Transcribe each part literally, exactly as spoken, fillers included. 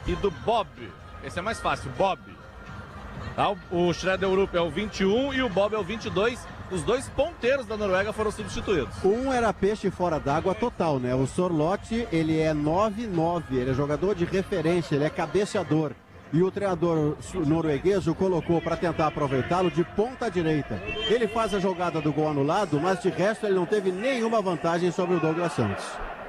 e do Bob. Esse é mais fácil, Bob. Tá? O Shredder Rupp é o vinte e um e o Bob é o vinte e dois. Os dois ponteiros da Noruega foram substituídos. Um era peixe fora d'água total, né? O Sorloth, ele é nove nove, ele é jogador de referência, ele é cabeceador. E o treinador norueguês o colocou para tentar aproveitá-lo de ponta direita. Ele faz a jogada do gol anulado, mas de resto ele não teve nenhuma vantagem sobre o Douglas Santos.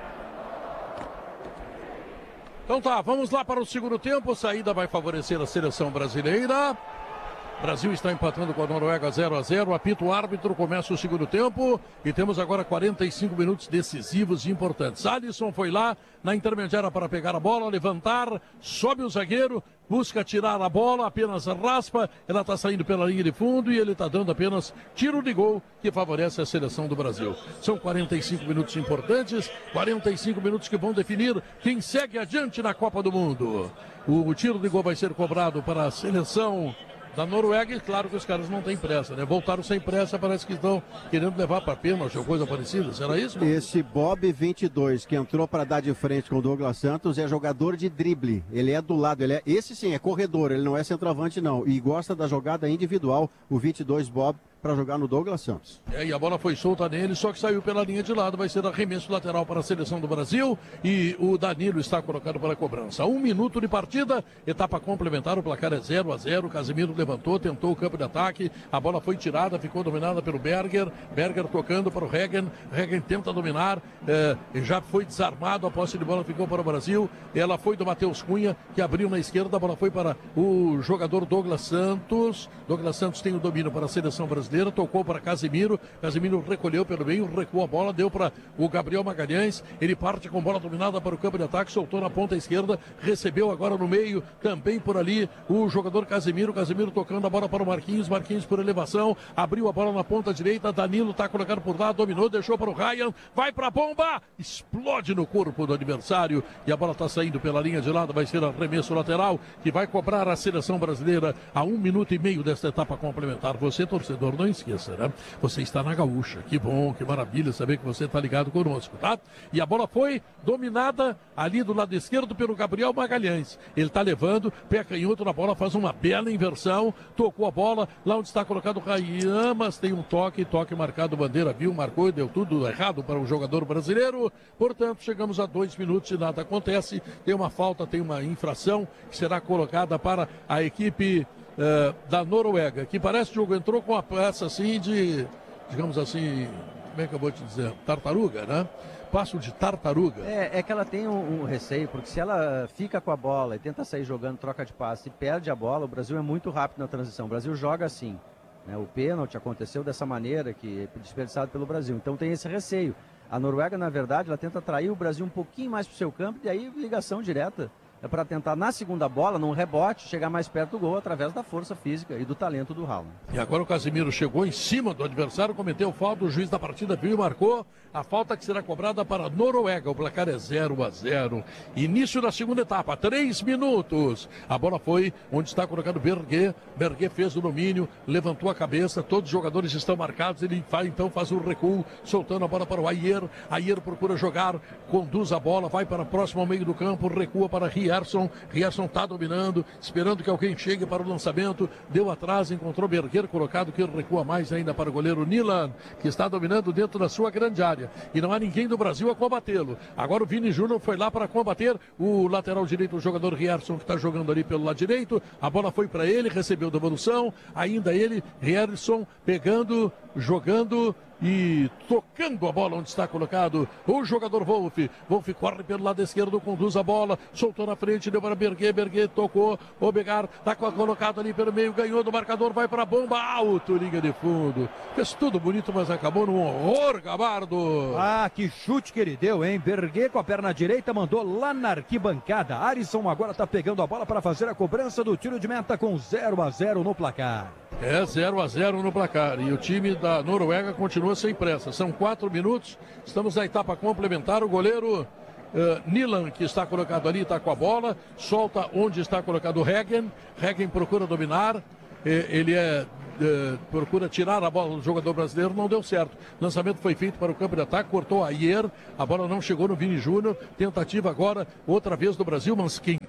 Então tá, vamos lá para o segundo tempo. A saída vai favorecer a seleção brasileira. Brasil está empatando com a Noruega zero a zero. Apita o árbitro, começa o segundo tempo. E temos agora quarenta e cinco minutos decisivos e importantes. Alisson foi lá na intermediária para pegar a bola, levantar, sobe o zagueiro, busca tirar a bola, apenas raspa. Ela está saindo pela linha de fundo e ele está dando apenas tiro de gol que favorece a seleção do Brasil. São quarenta e cinco minutos importantes, quarenta e cinco minutos que vão definir quem segue adiante na Copa do Mundo. O tiro de gol vai ser cobrado para a seleção da Noruega, e claro que os caras não têm pressa, né? Voltaram sem pressa, parece que estão querendo levar para pênalti ou coisa parecida, será isso? Esse Bob vinte e dois, que entrou para dar de frente com o Douglas Santos, é jogador de drible, ele é do lado, ele é, esse sim, é corredor, ele não é centroavante não, e gosta da jogada individual, o vinte e dois Bob, para jogar no Douglas Santos. É, e a bola foi solta nele, só que saiu pela linha de lado, vai ser arremesso lateral para a seleção do Brasil e o Danilo está colocado para a cobrança. Um minuto de partida, etapa complementar, o placar é zero a zero, Casemiro levantou, tentou o campo de ataque, a bola foi tirada, ficou dominada pelo Berger, Berger tocando para o Regen, Regen tenta dominar, é, já foi desarmado, a posse de bola ficou para o Brasil, ela foi do Matheus Cunha, que abriu na esquerda, a bola foi para o jogador Douglas Santos, Douglas Santos tem o domínio para a seleção brasileira, tocou para Casemiro, Casemiro recolheu pelo meio, recuou a bola, deu para o Gabriel Magalhães, ele parte com bola dominada para o campo de ataque, soltou na ponta esquerda, recebeu agora no meio, também por ali, o jogador Casemiro, Casemiro tocando a bola para o Marquinhos, Marquinhos por elevação, abriu a bola na ponta direita, Danilo está colocado por lá, dominou, deixou para o Ryan, vai para a bomba, explode no corpo do adversário, e a bola está saindo pela linha de lado, vai ser arremesso lateral, que vai cobrar a seleção brasileira a um minuto e meio desta etapa complementar. Você, torcedor, não esqueça, né? Você está na Gaúcha. Que bom, que maravilha saber que você está ligado conosco, tá? E a bola foi dominada ali do lado esquerdo pelo Gabriel Magalhães. Ele está levando, pé canhoto na bola, faz uma bela inversão, tocou a bola, lá onde está colocado o Ryan, mas tem um toque, toque marcado, bandeira viu, marcou e deu tudo errado para o jogador brasileiro. Portanto, chegamos a dois minutos e nada acontece. Tem uma falta, tem uma infração que será colocada para a equipe Uh, da Noruega, que parece que o jogo entrou com a peça assim de, digamos assim, como é que eu vou te dizer, tartaruga, né? Passo de tartaruga. É, é que ela tem um, um receio, porque se ela fica com a bola e tenta sair jogando, troca de passe e perde a bola, o Brasil é muito rápido na transição. O Brasil joga assim, né? O pênalti aconteceu dessa maneira, que é desperdiçado pelo Brasil. Então tem esse receio. A Noruega, na verdade, ela tenta atrair o Brasil um pouquinho mais para o seu campo, e aí ligação direta. É para tentar, na segunda bola, num rebote, chegar mais perto do gol através da força física e do talento do Haaland. E agora o Casemiro chegou em cima do adversário, cometeu falta, o juiz da partida viu e marcou a falta que será cobrada para a Noruega. O placar é zero a zero. Início da segunda etapa, três minutos. A bola foi onde está colocado Berger. Berger fez o domínio, levantou a cabeça, todos os jogadores estão marcados. Ele faz, então faz um recuo, soltando a bola para o Ayer. Ayer procura jogar, conduz a bola, vai para próximo ao meio do campo, recua para Rierson. Rierson está dominando, esperando que alguém chegue para o lançamento. Deu atrás, encontrou Berger colocado, que recua mais ainda para o goleiro Nilan, que está dominando dentro da sua grande área. E não há ninguém do Brasil a combatê-lo. Agora o Vini Júnior foi lá para combater o lateral direito, o jogador Rierson, que está jogando ali pelo lado direito. A bola foi para ele, recebeu devolução. Ainda ele, Rierson, pegando, jogando e tocando a bola onde está colocado o jogador Wolff. Wolff corre pelo lado esquerdo, conduz a bola, soltou na frente, deu para Berger, Berger tocou, o Begar está colocado ali pelo meio, ganhou do marcador, vai para a bomba, alto, linha de fundo. Fez tudo bonito, mas acabou num horror, Gabardo. Ah, que chute que ele deu, hein? Berger com a perna direita, mandou lá na arquibancada. Alisson agora está pegando a bola para fazer a cobrança do tiro de meta com zero a zero no placar. É zero a zero no placar e o time da Noruega continua sem pressa. São quatro minutos, estamos na etapa complementar. O goleiro uh, Nilan, que está colocado ali, está com a bola, solta onde está colocado o Regen. Regen procura dominar, eh, ele é Uh, procura tirar a bola do jogador brasileiro, não deu certo. Lançamento foi feito para o campo de ataque, cortou a Ayer, a bola não chegou no Vini Júnior. Tentativa agora, outra vez do Brasil, mas quem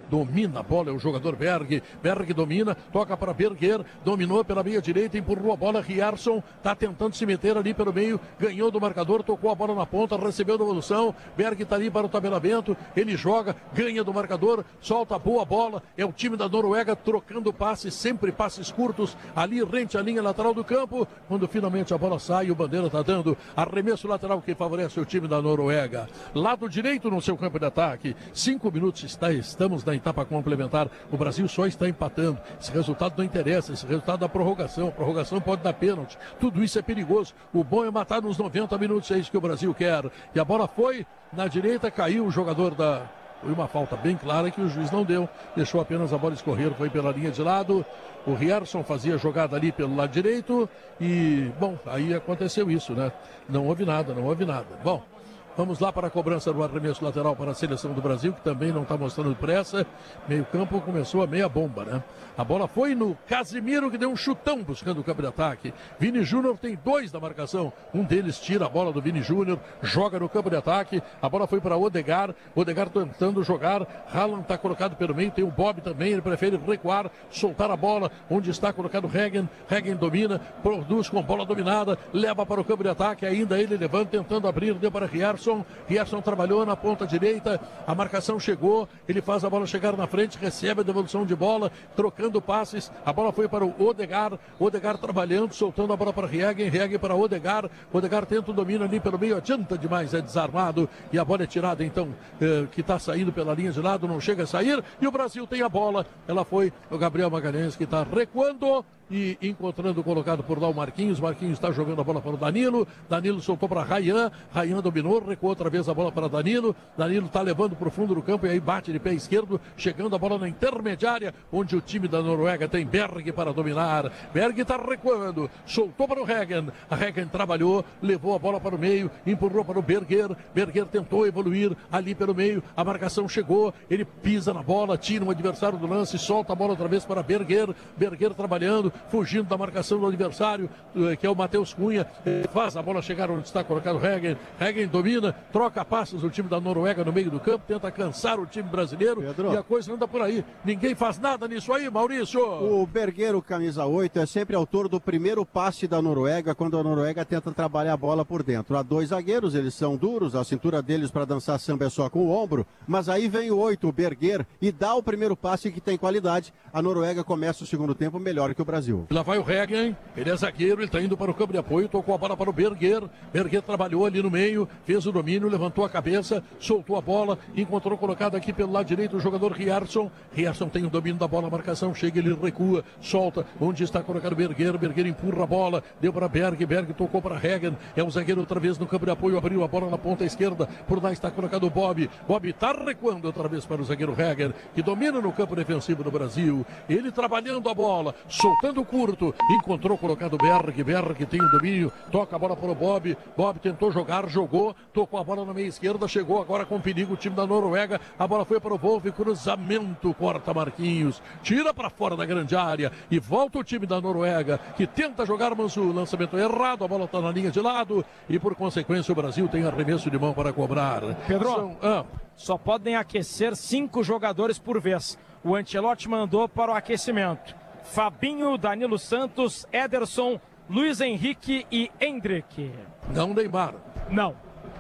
domina a bola, é o jogador Berg. Berg domina, toca para Berger, dominou pela meia direita, empurrou a bola. Rierson está tentando se meter ali pelo meio, ganhou do marcador, tocou a bola na ponta, recebeu devolução. Berg está ali para o tabelamento, ele joga, ganha do marcador, solta a boa bola. É o time da Noruega trocando passes, sempre passes curtos, ali rente à linha lateral do campo. Quando finalmente a bola sai, o Bandeira está dando arremesso lateral que favorece o time da Noruega. Lado direito no seu campo de ataque. Cinco minutos está, estamos na etapa complementar. O Brasil só está empatando. Esse resultado não interessa, esse resultado da prorrogação. A prorrogação pode dar pênalti. Tudo isso é perigoso. O bom é matar nos noventa minutos, é isso que o Brasil quer. E a bola foi na direita, caiu o jogador da... Foi uma falta bem clara que o juiz não deu. Deixou apenas a bola escorrer, foi pela linha de lado. O Rierson fazia a jogada ali pelo lado direito. E, bom, aí aconteceu isso, né? Não houve nada, não houve nada. Bom, vamos lá para a cobrança do arremesso lateral para a seleção do Brasil, que também não está mostrando pressa. Meio campo começou a meia bomba, né? A bola foi no Casimiro, que deu um chutão buscando o campo de ataque. Vini Júnior tem dois da marcação. Um deles tira a bola do Vini Júnior, joga no campo de ataque. A bola foi para Odegaard. Odegaard tentando jogar. Haaland está colocado pelo meio. Tem o Bob também. Ele prefere recuar, soltar a bola. Onde está colocado Regen. Regen domina, produz com bola dominada. Leva para o campo de ataque. Ainda ele levanta, tentando abrir. Deu para Rierson. Rierson trabalhou na ponta direita. A marcação chegou. Ele faz a bola chegar na frente. Recebe a devolução de bola. Trocando passes, a bola foi para o Odegaard, Odegaard trabalhando, soltando a bola para Regen, Regen para Odegaard, Odegaard tenta o domínio ali pelo meio, adianta demais, é desarmado e a bola é tirada então, eh, que está saindo pela linha de lado, não chega a sair e o Brasil tem a bola, ela foi o Gabriel Magalhães que está recuando e encontrando colocado por lá o Marquinhos, Marquinhos está jogando a bola para o Danilo, Danilo soltou para Rayan, Rayan dominou, recuou outra vez a bola para Danilo, Danilo está levando para o fundo do campo e aí bate de pé esquerdo, chegando a bola na intermediária, onde o time da Noruega tem Berg para dominar, Berg está recuando, soltou para o Regen, a Regen trabalhou, levou a bola para o meio, empurrou para o Berger, Berger tentou evoluir ali pelo meio, a marcação chegou, ele pisa na bola, tira o adversário do lance, solta a bola outra vez para Berger, Berger trabalhando, fugindo da marcação do adversário, que é o Matheus Cunha, faz a bola chegar onde está colocado Regen, Regen domina, troca passos o time da Noruega no meio do campo, tenta cansar o time brasileiro, Pedro, e a coisa anda por aí, ninguém faz nada nisso aí, Maurício. O Bergueiro, camisa oito, é sempre autor do primeiro passe da Noruega, quando a Noruega tenta trabalhar a bola por dentro. Há dois zagueiros, eles são duros, a cintura deles para dançar samba é só com o ombro, mas aí vem o oito, o Berger, e dá o primeiro passe que tem qualidade. A Noruega começa o segundo tempo melhor que o Brasil. Lá vai o Regen, ele é zagueiro, ele está indo para o campo de apoio, tocou a bola para o Berger, Berger trabalhou ali no meio, fez o domínio, levantou a cabeça, soltou a bola, encontrou colocado aqui pelo lado direito o jogador Rierson, Rierson tem o domínio da bola, a marcação chega, ele recua, solta, onde está colocado o Berger, Berger empurra a bola, deu para Berg, Berg tocou para Regen, é o zagueiro outra vez no campo de apoio, abriu a bola na ponta esquerda, por lá está colocado o Bob, Bob está recuando outra vez para o zagueiro Regen, que domina no campo defensivo do Brasil, ele trabalhando a bola, soltando o curto, encontrou colocado Berg, Berg tem o domínio, toca a bola para o Bob, Bob tentou jogar, jogou, tocou a bola na meia esquerda, chegou agora com perigo o time da Noruega, a bola foi para o Wolf, cruzamento, corta Marquinhos, tira para fora da grande área e volta o time da Noruega, que tenta jogar, mas o lançamento é errado, a bola está na linha de lado e por consequência o Brasil tem arremesso de mão para cobrar. Pedro, São, ah, só podem aquecer cinco jogadores por vez. O Ancelotti mandou para o aquecimento Fabinho, Danilo Santos, Ederson, Luiz Henrique e Endrick. Não Neymar. Não.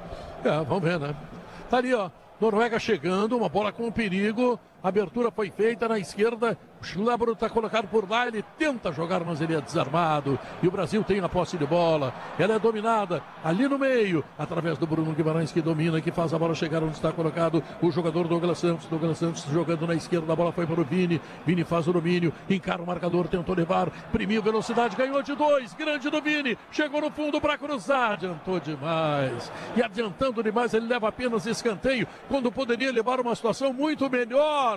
É, vamos ver, né? Tá ali, ó. Noruega chegando, uma bola com perigo. A abertura foi feita na esquerda. O Schlabro está colocado por lá. Ele tenta jogar, mas ele é desarmado. E o Brasil tem a posse de bola. Ela é dominada ali no meio, através do Bruno Guimarães, que domina, que faz a bola chegar onde está colocado o jogador Douglas Santos. Douglas Santos jogando na esquerda. A bola foi para o Vini. Vini faz o domínio. Encara o marcador, tentou levar. Imprimiu velocidade, ganhou de dois. Grande do Vini. Chegou no fundo para cruzar. Adiantou demais. E adiantando demais, ele leva apenas escanteio, quando poderia levar uma situação muito melhor.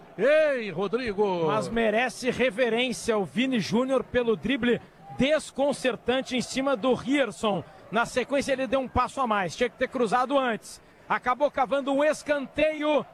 Ei, Rodrigo! Mas merece reverência o Vini Júnior pelo drible desconcertante em cima do Rierson. Na sequência ele deu um passo a mais, tinha que ter cruzado antes. Acabou cavando um escanteio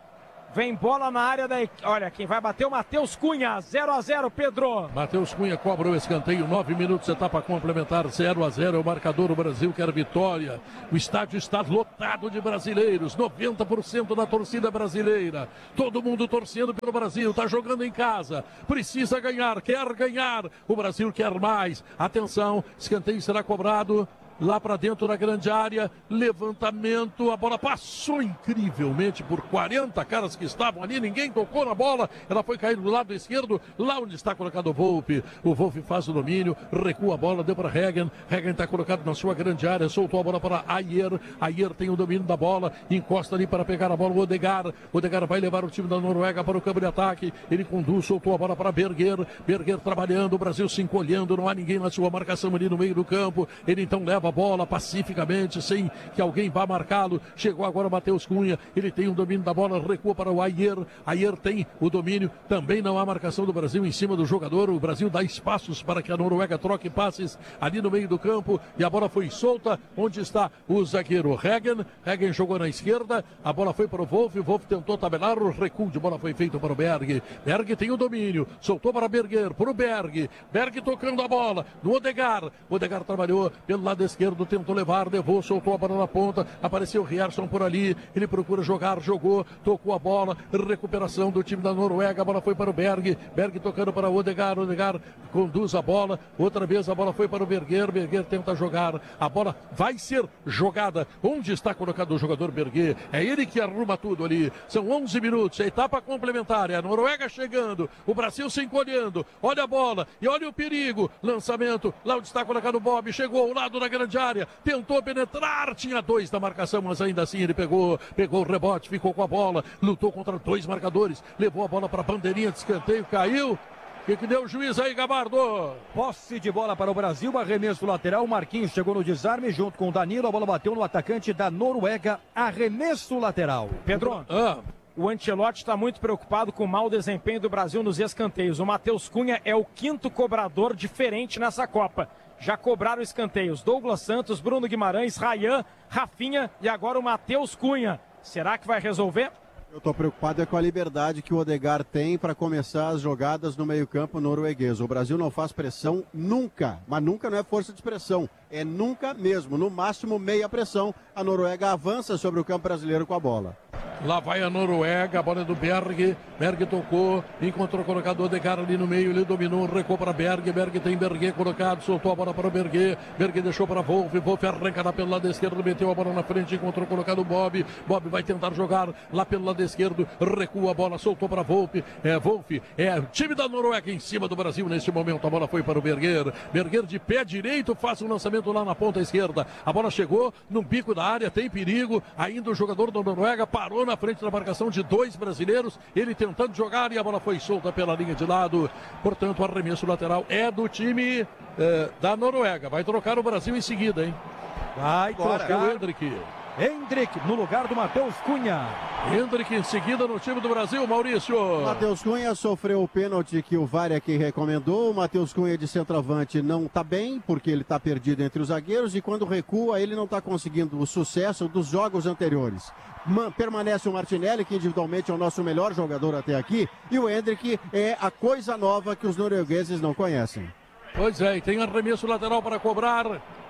Vem bola na área da... Olha, quem vai bater é o Matheus Cunha. zero a zero, Pedro. Matheus Cunha cobra o escanteio. nove minutos, etapa complementar. zero a zero é o marcador. O Brasil quer vitória. O estádio está lotado de brasileiros. noventa por cento da torcida brasileira. Todo mundo torcendo pelo Brasil. Está jogando em casa. Precisa ganhar. Quer ganhar. O Brasil quer mais. Atenção. Escanteio será cobrado. Lá para dentro da grande área, levantamento, a bola passou incrivelmente por quarenta caras que estavam ali, ninguém tocou na bola, ela foi cair do lado esquerdo, lá onde está colocado o Volpi. O Volpi faz o domínio, recua a bola, deu para Hagen, Hagen está colocado na sua grande área, soltou a bola para Ayer, Ayer tem o domínio da bola, encosta ali para pegar a bola, o Odegaard, Odegaard vai levar o time da Noruega para o campo de ataque, ele conduz, soltou a bola para Berger, Berger trabalhando, o Brasil se encolhendo, não há ninguém na sua marcação ali no meio do campo, ele então leva a bola pacificamente, sem que alguém vá marcá-lo. Chegou agora o Matheus Cunha, ele tem o domínio da bola, recua para o Ayer, Ayer tem o domínio, também não há marcação do Brasil em cima do jogador, o Brasil dá espaços para que a Noruega troque passes ali no meio do campo, e a bola foi solta, onde está o zagueiro Hagen, Hagen jogou na esquerda, a bola foi para o Wolf, o Wolf tentou tabelar, o recuo de bola foi feito para o Berg, Berg tem o domínio, soltou para Berger, para o Berg, Berg tocando a bola, no Odegaard, Odegaard trabalhou pelo lado esquerdo, tentou levar, levou, soltou a bola na ponta, apareceu o Rierson por ali, ele procura jogar, jogou, tocou a bola, recuperação do time da Noruega, a bola foi para o Berg, Berg tocando para o Odegaard, Odegaard conduz a bola, outra vez a bola foi para o Berger, Berger tenta jogar, a bola vai ser jogada, onde está colocado o jogador Berger, é ele que arruma tudo ali, são onze minutos, a etapa complementar, é a Noruega chegando, o Brasil se encolhendo, olha a bola, e olha o perigo, lançamento, lá onde está colocado o Bob, chegou ao lado da grande área, tentou penetrar, tinha dois da marcação, mas ainda assim ele pegou, pegou o rebote, ficou com a bola, lutou contra dois marcadores, levou a bola para a bandeirinha de escanteio, caiu. O que, que deu o juiz aí, Gabardo? Posse de bola para o Brasil, arremesso lateral, Marquinhos chegou no desarme junto com o Danilo, a bola bateu no atacante da Noruega, arremesso lateral. Pedro, ah. o Ancelotti está muito preocupado com o mau desempenho do Brasil nos escanteios. O Matheus Cunha é o quinto cobrador diferente nessa Copa. Já cobraram escanteios Douglas Santos, Bruno Guimarães, Rayan, Rafinha e agora o Matheus Cunha. Será que vai resolver? Eu estou preocupado é com a liberdade que o Odegaard tem para começar as jogadas no meio-campo norueguês. O Brasil não faz pressão nunca, mas nunca não é força de expressão, é nunca mesmo. No máximo meia pressão, a Noruega avança sobre o campo brasileiro com a bola. Lá vai a Noruega, a bola é do Berg, Berg tocou, encontrou colocado o Odegaard ali no meio, ele dominou, recuou para Berg, Berg tem Berger colocado, soltou a bola para o Berger, Berger deixou para Wolf, Wolf arranca lá pelo lado esquerdo, meteu a bola na frente, encontrou colocado o Bob, Bob vai tentar jogar lá pelo lado esquerdo, recua a bola, soltou para Wolf, é Wolf, é o time da Noruega em cima do Brasil neste momento, a bola foi para o Berger, Berger de pé direito, faz um lançamento lá na ponta esquerda, a bola chegou no bico da área, tem perigo, ainda o jogador da Noruega parou na frente da marcação de dois brasileiros, ele tentando jogar e a bola foi solta pela linha de lado, portanto o arremesso lateral é do time eh, da Noruega, vai trocar o Brasil em seguida, hein? Vai trocar o Hendrick. Hendrick no lugar do Matheus Cunha. Hendrick em seguida no time do Brasil, Maurício. Matheus Cunha sofreu o pênalti que o V A R aqui recomendou. O Matheus Cunha de centroavante não está bem, porque ele está perdido entre os zagueiros e quando recua ele não está conseguindo o sucesso dos jogos anteriores. Permanece o Martinelli, que individualmente é o nosso melhor jogador até aqui, e o Hendrick é a coisa nova que os noruegueses não conhecem. Pois é, e tem arremesso lateral para cobrar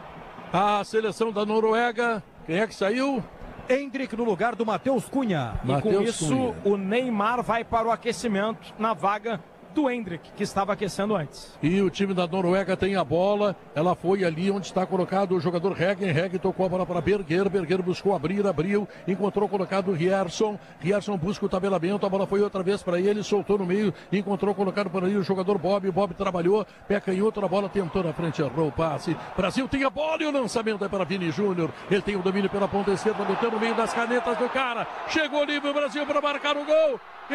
a seleção da Noruega. Quem é que saiu? Hendrick no lugar do Matheus Cunha. E Mateus com isso, Cunha. o Neymar vai para o aquecimento na vaga do Hendrick, que estava aquecendo antes. E o time da Noruega tem a bola, ela foi ali onde está colocado o jogador Hagen, Hagen tocou a bola para Berger, Berger buscou abrir, abriu, encontrou colocado o Rierson, Rierson busca o tabelamento, a bola foi outra vez para ele, soltou no meio, encontrou colocado por ali o jogador Bob, Bob trabalhou, pé canhoto, a bola tentou na frente, errou o passe, Brasil tem a bola e o lançamento é para Vini Júnior, ele tem o domínio pela ponta esquerda, botando no meio das canetas do cara, chegou livre o Brasil para marcar o gol,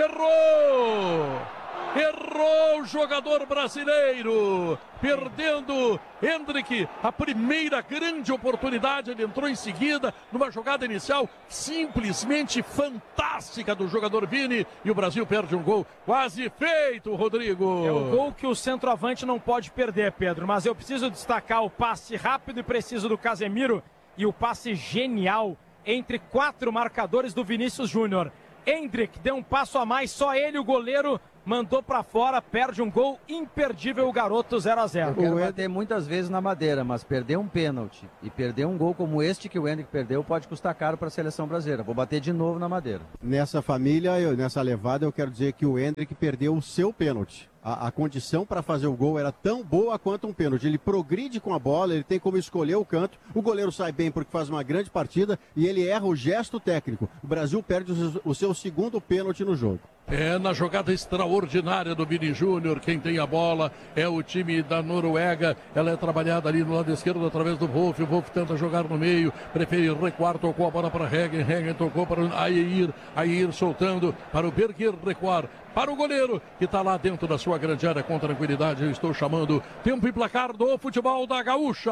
errou! Errou o jogador brasileiro, perdendo Hendrick, a primeira grande oportunidade, ele entrou em seguida, numa jogada inicial simplesmente fantástica do jogador Vini, e o Brasil perde um gol quase feito, Rodrigo. É o gol que o centroavante não pode perder, Pedro, mas eu preciso destacar o passe rápido e preciso do Casemiro e o passe genial entre quatro marcadores do Vinícius Júnior. Endrick deu um passo a mais, só ele, o goleiro, mandou pra fora, perde um gol imperdível, o garoto zero a zero. Eu quero bater muitas vezes na madeira, mas perder um pênalti e perder um gol como este que o Endrick perdeu pode custar caro para a seleção brasileira. Vou bater de novo na madeira. Nessa família, eu, nessa levada, eu quero dizer que o Endrick perdeu o seu pênalti. A, a condição para fazer o gol era tão boa quanto um pênalti. Ele progride com a bola, ele tem como escolher o canto, o goleiro sai bem porque faz uma grande partida e ele erra o gesto técnico. O Brasil perde o, o seu segundo pênalti no jogo. É na jogada extraordinária do Vini Júnior, quem tem a bola é o time da Noruega, ela é trabalhada ali no lado esquerdo através do Wolf, o Wolf tenta jogar no meio, prefere recuar, tocou a bola para Hegen, Hegen tocou para o Ayer, Ayer soltando para o Berger recuar, para o goleiro que está lá dentro da sua grande área com tranquilidade. Eu estou chamando tempo e placar do futebol da Gaúcha.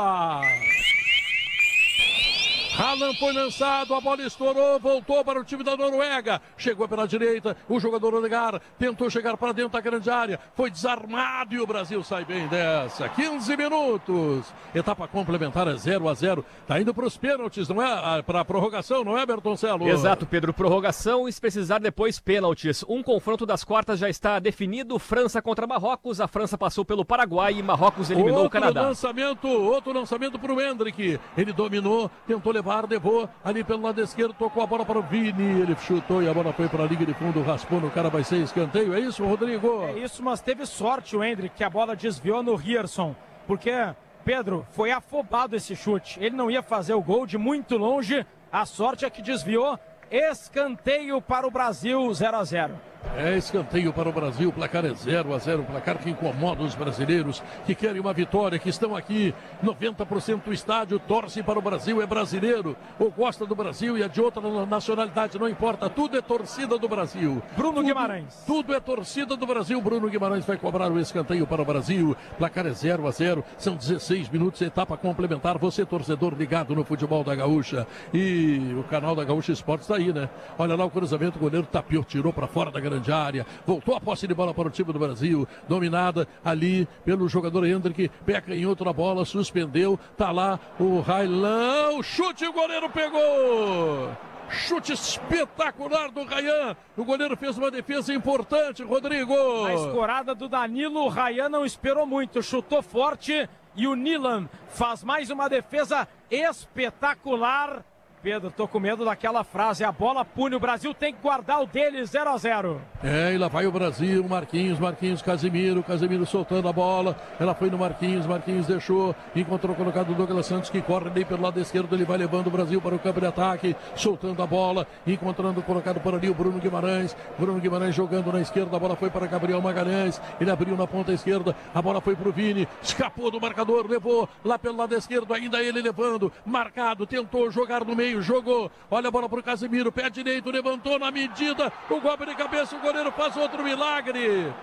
Haaland foi lançado, a bola estourou, voltou para o time da Noruega, chegou pela direita, o jogador Odegaard tentou chegar para dentro da grande área, foi desarmado e o Brasil sai bem dessa. quinze minutos, etapa complementar é zero a zero, tá indo para os pênaltis, não é? Para a prorrogação, não é, Bertoncello? Exato, Pedro, prorrogação e se precisar depois pênaltis. Um confronto das quartas já está definido, França contra Marrocos, a França passou pelo Paraguai e Marrocos eliminou outro o Canadá. Lançamento, outro lançamento para o Endrick, ele dominou, tentou levar levou ali pelo lado esquerdo, tocou a bola para o Vini, ele chutou e a bola foi para a linha de fundo, raspou no cara, vai ser escanteio, é isso, Rodrigo? É isso, mas teve sorte o Endrick, que a bola desviou no Rierson, porque, Pedro, foi afobado esse chute, ele não ia fazer o gol de muito longe, a sorte é que desviou, escanteio para o Brasil, zero a zero. É escanteio para o Brasil, o placar é zero a zero, placar que incomoda os brasileiros que querem uma vitória, que estão aqui, noventa por cento do estádio torce para o Brasil, é brasileiro, ou gosta do Brasil e é de outra nacionalidade, não importa, tudo é torcida do Brasil. Bruno tudo, Guimarães. Tudo é torcida do Brasil, Bruno Guimarães vai cobrar o escanteio para o Brasil, placar é zero a zero, são dezesseis minutos, etapa complementar, você torcedor ligado no futebol da Gaúcha, e o canal da Gaúcha Esportes está aí, né? Olha lá o cruzamento, o goleiro Tapio tirou para fora da grande área, voltou a posse de bola para o time do Brasil, dominada ali pelo jogador Endrick, pé canhoto na bola, suspendeu, tá lá o Railan, o chute, o goleiro pegou! Chute espetacular do Rayan, o goleiro fez uma defesa importante, Rodrigo! A escorada do Danilo, o Rayan não esperou muito, chutou forte e o Nilan faz mais uma defesa espetacular. Pedro, tô com medo daquela frase, a bola pune, o Brasil tem que guardar o dele, zero a zero. É, e lá vai o Brasil, Marquinhos, Marquinhos, Casimiro, Casimiro soltando a bola, ela foi no Marquinhos, Marquinhos deixou, encontrou colocado o Douglas Santos, que corre ali pelo lado esquerdo, ele vai levando o Brasil para o campo de ataque, soltando a bola, encontrando colocado por ali o Bruno Guimarães, Bruno Guimarães jogando na esquerda, a bola foi para Gabriel Magalhães, ele abriu na ponta esquerda, a bola foi para o Vini, escapou do marcador, levou lá pelo lado esquerdo, ainda ele levando, marcado, tentou jogar no meio, jogou, olha a bola para o Casemiro, pé direito, levantou na medida, o golpe de cabeça, o goleiro faz outro milagre.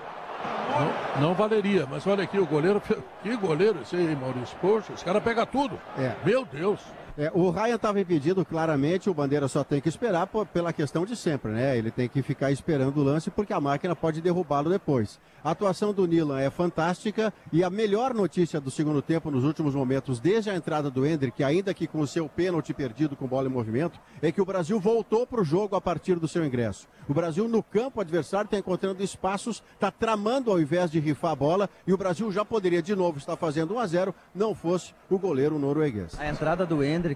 Não, não valeria, mas olha aqui o goleiro, que goleiro esse aí, Maurício, poxa, esse cara pega tudo, é. Meu Deus. É, o Ryan estava impedido claramente, o Bandeira só tem que esperar por, pela questão de sempre, né? Ele tem que ficar esperando o lance porque a máquina pode derrubá-lo depois. A atuação do Nilan é fantástica e a melhor notícia do segundo tempo nos últimos momentos, desde a entrada do Endrick, ainda que com o seu pênalti perdido com bola em movimento, é que o Brasil voltou para o jogo a partir do seu ingresso. O Brasil no campo adversário está encontrando espaços, está tramando ao invés de rifar a bola e o Brasil já poderia de novo estar fazendo um a zero, não fosse o goleiro norueguês. A entrada do Endrick,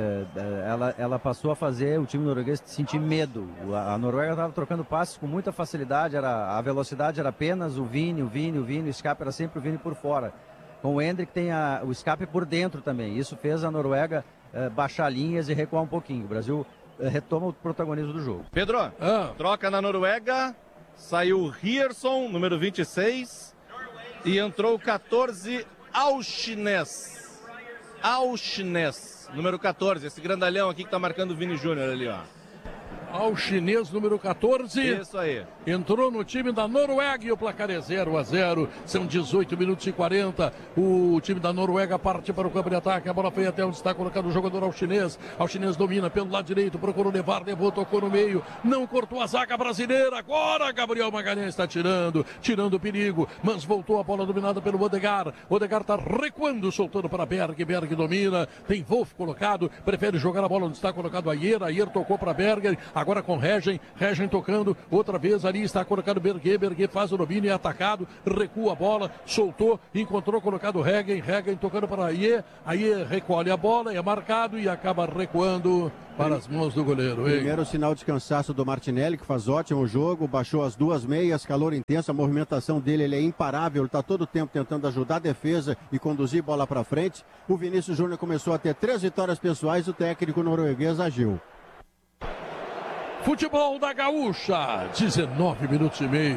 ela, ela passou a fazer o time norueguês sentir medo. A Noruega estava trocando passes com muita facilidade, era, a velocidade era apenas o Vini, o Vini, o Vini, o escape era sempre o Vini por fora. Com o Endrick tem a, o escape por dentro também. Isso fez a Noruega eh, baixar linhas e recuar um pouquinho. O Brasil eh, retoma o protagonismo do jogo. Pedro, ah. troca na Noruega, saiu o Rierson, número vinte e seis, e entrou o catorze, Auchinés. Auchinés, número catorze, esse grandalhão aqui que tá marcando o Vini Júnior ali, ó. Ao chinês número catorze. Isso aí. Entrou no time da Noruega e o placar é zero a zero. São dezoito minutos e quarenta. O time da Noruega parte para o campo de ataque. A bola foi até onde está colocado o jogador ao chinês. Ao chinês domina pelo lado direito, procurou levar, levou, tocou no meio. Não cortou a zaga brasileira. Agora Gabriel Magalhães está tirando, tirando o perigo. Mas voltou a bola dominada pelo Odegaard. Odegaard está recuando, soltando para Berg. Berg domina. Tem Wolf colocado. Prefere jogar a bola onde está colocado Ayer. Ayer tocou para Berger. agora com Regen, Regen tocando, outra vez ali está colocado Berguet, Berguet faz o domínio, é atacado, recua a bola, soltou, encontrou colocado Regen, Regen tocando para Aie, Aie recolhe a bola, é marcado e acaba recuando para as mãos do goleiro. Hein? Primeiro sinal de cansaço do Martinelli, que faz ótimo jogo, baixou as duas meias, calor intenso, a movimentação dele ele é imparável, ele está todo o tempo tentando ajudar a defesa e conduzir bola para frente. O Vinícius Júnior começou a ter três vitórias pessoais, o técnico norueguês agiu. Futebol da Gaúcha, dezenove minutos e meio.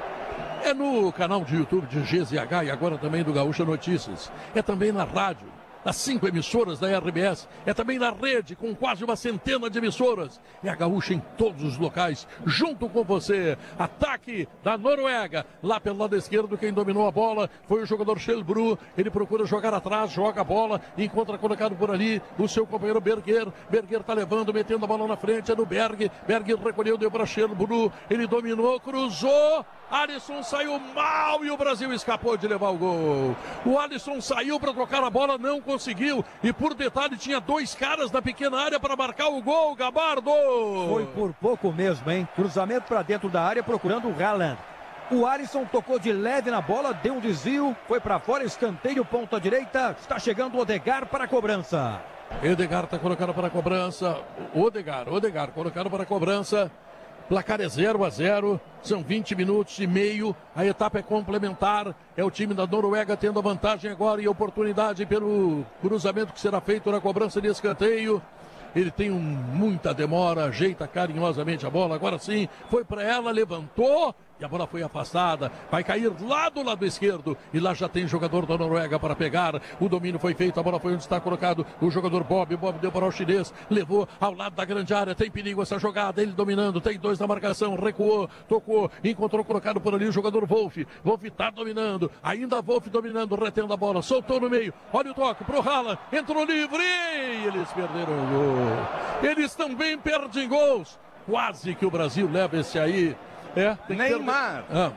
É no canal de YouTube de G Z H e agora também do Gaúcha Notícias. É também na rádio, nas cinco emissoras da R B S. É também na rede, com quase uma centena de emissoras. É a Gaúcha em todos os locais, junto com você. Ataque da Noruega. Lá pelo lado esquerdo, quem dominou a bola foi o jogador Shelbru. Ele procura jogar atrás, joga a bola, encontra colocado por ali o seu companheiro Berger. Berger tá levando, metendo a bola na frente, é do Berg. Berg recolheu, deu para Shelbru. Ele dominou, cruzou. Alisson saiu mal e o Brasil escapou de levar o gol. O Alisson saiu para trocar a bola, não conseguiu. E por detalhe tinha dois caras na pequena área para marcar o gol, Gabardo. Foi por pouco mesmo, hein? Cruzamento para dentro da área procurando o Haaland. O Alisson tocou de leve na bola, deu um desvio, foi para fora, escanteio, ponta direita. Está chegando o Odegaard para a cobrança. Edgar está colocando para a cobrança. Odegaard, Odegaard colocando para a cobrança. Placar é zero a zero, são vinte minutos e meio, a etapa é complementar, é o time da Noruega tendo a vantagem agora e oportunidade pelo cruzamento que será feito na cobrança de escanteio. Ele tem um, muita demora, ajeita carinhosamente a bola, agora sim, foi para ela, levantou e a bola foi afastada, vai cair lá do lado esquerdo e lá já tem jogador da Noruega para pegar, o domínio foi feito, a bola foi onde está colocado o jogador Bob, Bob deu para o chinês, levou ao lado da grande área, tem perigo essa jogada, ele dominando, tem dois na marcação, recuou, tocou, encontrou colocado por ali o jogador Wolff, Wolff está dominando, ainda Wolff dominando, retendo a bola, soltou no meio, olha o toque pro Haaland, entrou livre e eles perderam o gol, eles também perdem gols, quase que o Brasil leva esse aí. É, Neymar. Ah.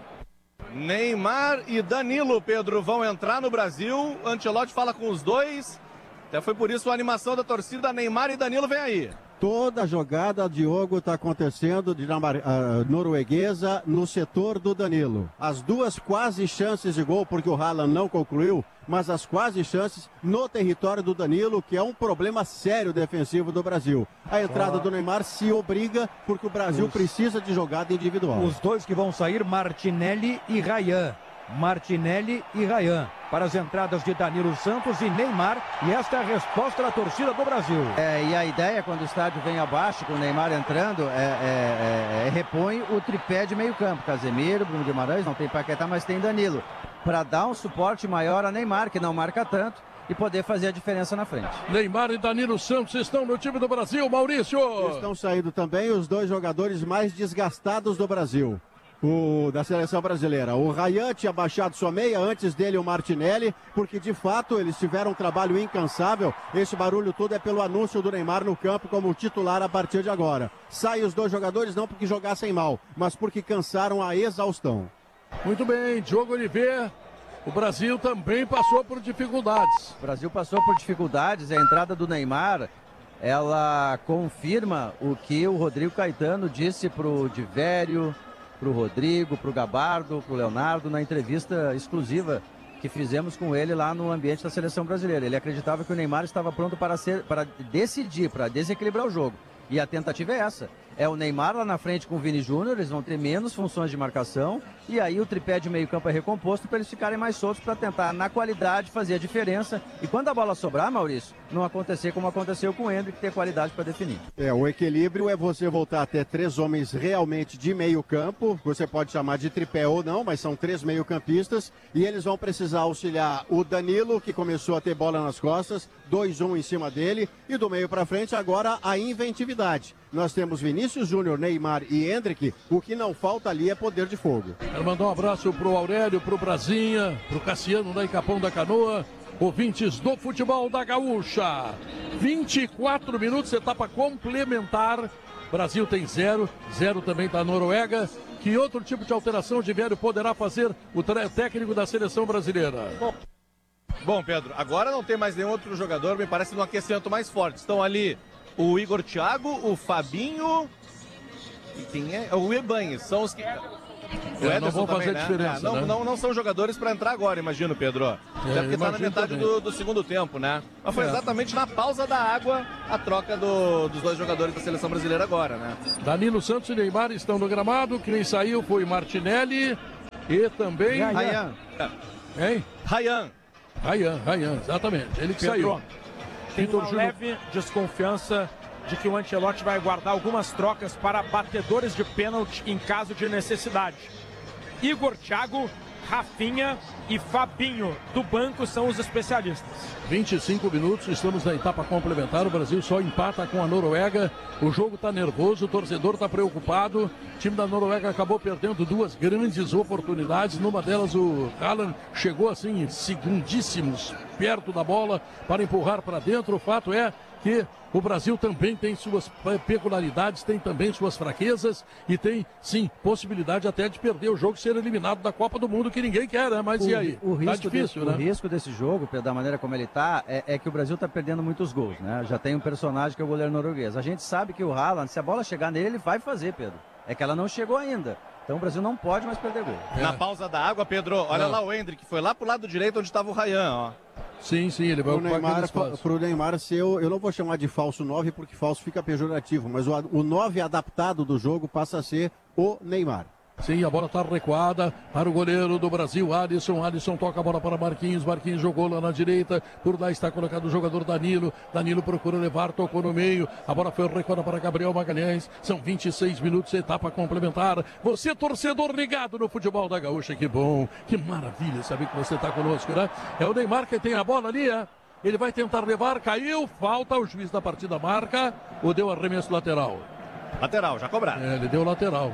Neymar e Danilo, Pedro, vão entrar no Brasil. Ancelotti fala com os dois. Até foi por isso a animação da torcida. Neymar e Danilo vem aí. Toda a jogada, Diogo, está acontecendo de uh, norueguesa no setor do Danilo. As duas quase chances de gol, porque o Haaland não concluiu, mas as quase chances no território do Danilo, que é um problema sério defensivo do Brasil. A entrada do Neymar se obriga, porque o Brasil os, precisa de jogada individual. Os dois que vão sair, Martinelli e Rayan. Martinelli e Rayan. Para as entradas de Danilo Santos e Neymar, e esta é a resposta da torcida do Brasil. É, e a ideia, quando o estádio vem abaixo, com o Neymar entrando, é, é, é, é repõe o tripé de meio campo. Casemiro, Bruno Guimarães, não tem Paquetá, mas tem Danilo. Para dar um suporte maior a Neymar, que não marca tanto, e poder fazer a diferença na frente. Neymar e Danilo Santos estão no time do Brasil, Maurício. Estão saindo também os dois jogadores mais desgastados do Brasil. O da seleção brasileira. O Rayan tinha baixado sua meia, antes dele o Martinelli, porque de fato eles tiveram um trabalho incansável. Esse barulho todo é pelo anúncio do Neymar no campo como titular a partir de agora. Saem os dois jogadores não porque jogassem mal, mas porque cansaram a exaustão. Muito bem, Diogo Oliveira. O Brasil também passou por dificuldades. O Brasil passou por dificuldades, a entrada do Neymar, ela confirma o que o Rodrigo Caetano disse pro Divério, pro Rodrigo, pro Gabardo, pro Leonardo, na entrevista exclusiva que fizemos com ele lá no ambiente da seleção brasileira. Ele acreditava que o Neymar estava pronto para, ser, para decidir, para desequilibrar o jogo. E a tentativa é essa. É o Neymar lá na frente com o Vini Júnior, eles vão ter menos funções de marcação, e aí o tripé de meio campo é recomposto para eles ficarem mais soltos, para tentar, na qualidade, fazer a diferença. E quando a bola sobrar, Maurício, não acontecer como aconteceu com o Endrick, ter qualidade para definir. É, o equilíbrio é você voltar a ter três homens realmente de meio campo, você pode chamar de tripé ou não, mas são três meio campistas, e eles vão precisar auxiliar o Danilo, que começou a ter bola nas costas, dois um em cima dele, e do meio para frente agora a inventividade. Nós temos Vinícius Júnior, Neymar e Endrick, o que não falta ali é poder de fogo. Quero mandar um abraço pro Aurélio, pro Brasinha, pro Cassiano da Icapão da Canoa, ouvintes do futebol da Gaúcha. vinte e quatro minutos, etapa complementar. Brasil tem zero, zero também da Noruega. Que outro tipo de alteração de Vério poderá fazer o técnico da seleção brasileira? Bom. Bom, Pedro, agora não tem mais nenhum outro jogador, me parece, no aquecimento mais forte. Estão ali o Igor Thiago, o Fabinho quem é? O Ibanez, são os que... O É, Ederson não vão também, fazer né? diferença, É, não, né? não, não são jogadores para entrar agora, imagino, Pedro. É, Até porque tá na imagino metade também. do, do segundo tempo, né? Mas foi É. exatamente na pausa da água a troca do- dos dois jogadores da seleção brasileira agora, né? Danilo Santos e Neymar estão no gramado. Quem saiu foi Martinelli e também... Rayan. Hein? Rayan. Rayan, Rayan, exatamente. Ele que Pedro, saiu. tem Vitor uma Júnior- leve desconfiança de que o Ancelotti vai guardar algumas trocas para batedores de pênalti em caso de necessidade. Igor Thiago, Rafinha e Fabinho do banco são os especialistas. vinte e cinco minutos, estamos na etapa complementar. O Brasil só empata com a Noruega. O jogo está nervoso, o torcedor está preocupado. O time da Noruega acabou perdendo duas grandes oportunidades. Numa delas, o Haaland chegou assim, segundíssimos, perto da bola para empurrar para dentro. O fato é que o Brasil também tem suas peculiaridades, tem também suas fraquezas e tem, sim, possibilidade até de perder o jogo e ser eliminado da Copa do Mundo, que ninguém quer, né? Mas o, e aí? O risco, tá difícil, desse, né? o risco desse jogo, da maneira como ele tá, é, é que o Brasil tá perdendo muitos gols, né? Já tem um personagem que é o goleiro norueguês. A gente sabe que o Haaland, se a bola chegar nele, ele vai fazer, Pedro. É que ela não chegou ainda. Então o Brasil não pode mais perder gol. É. Na pausa da água, Pedro, olha Não. lá o Hendrick, foi lá pro lado direito onde estava o Rayan, ó. Sim, sim, ele vai O ocupar aquele Neymar, espaço. pro Neymar ser, eu, eu não vou chamar de falso nove porque falso fica pejorativo, mas o, o nove adaptado do jogo passa a ser o Neymar. Sim, a bola está recuada para o goleiro do Brasil, Alisson. Alisson toca a bola para Marquinhos. Marquinhos jogou lá na direita. Por lá está colocado o jogador Danilo. Danilo procura levar, tocou no meio. A bola foi recuada para Gabriel Magalhães. São vinte e seis minutos, etapa complementar. Você, torcedor ligado no futebol da Gaúcha, que bom, que maravilha saber que você está conosco, né? É o Neymar que tem a bola ali, é? Ele vai tentar levar, caiu, falta, o juiz da partida marca ou deu arremesso lateral? Lateral, já cobrado. É, ele deu lateral.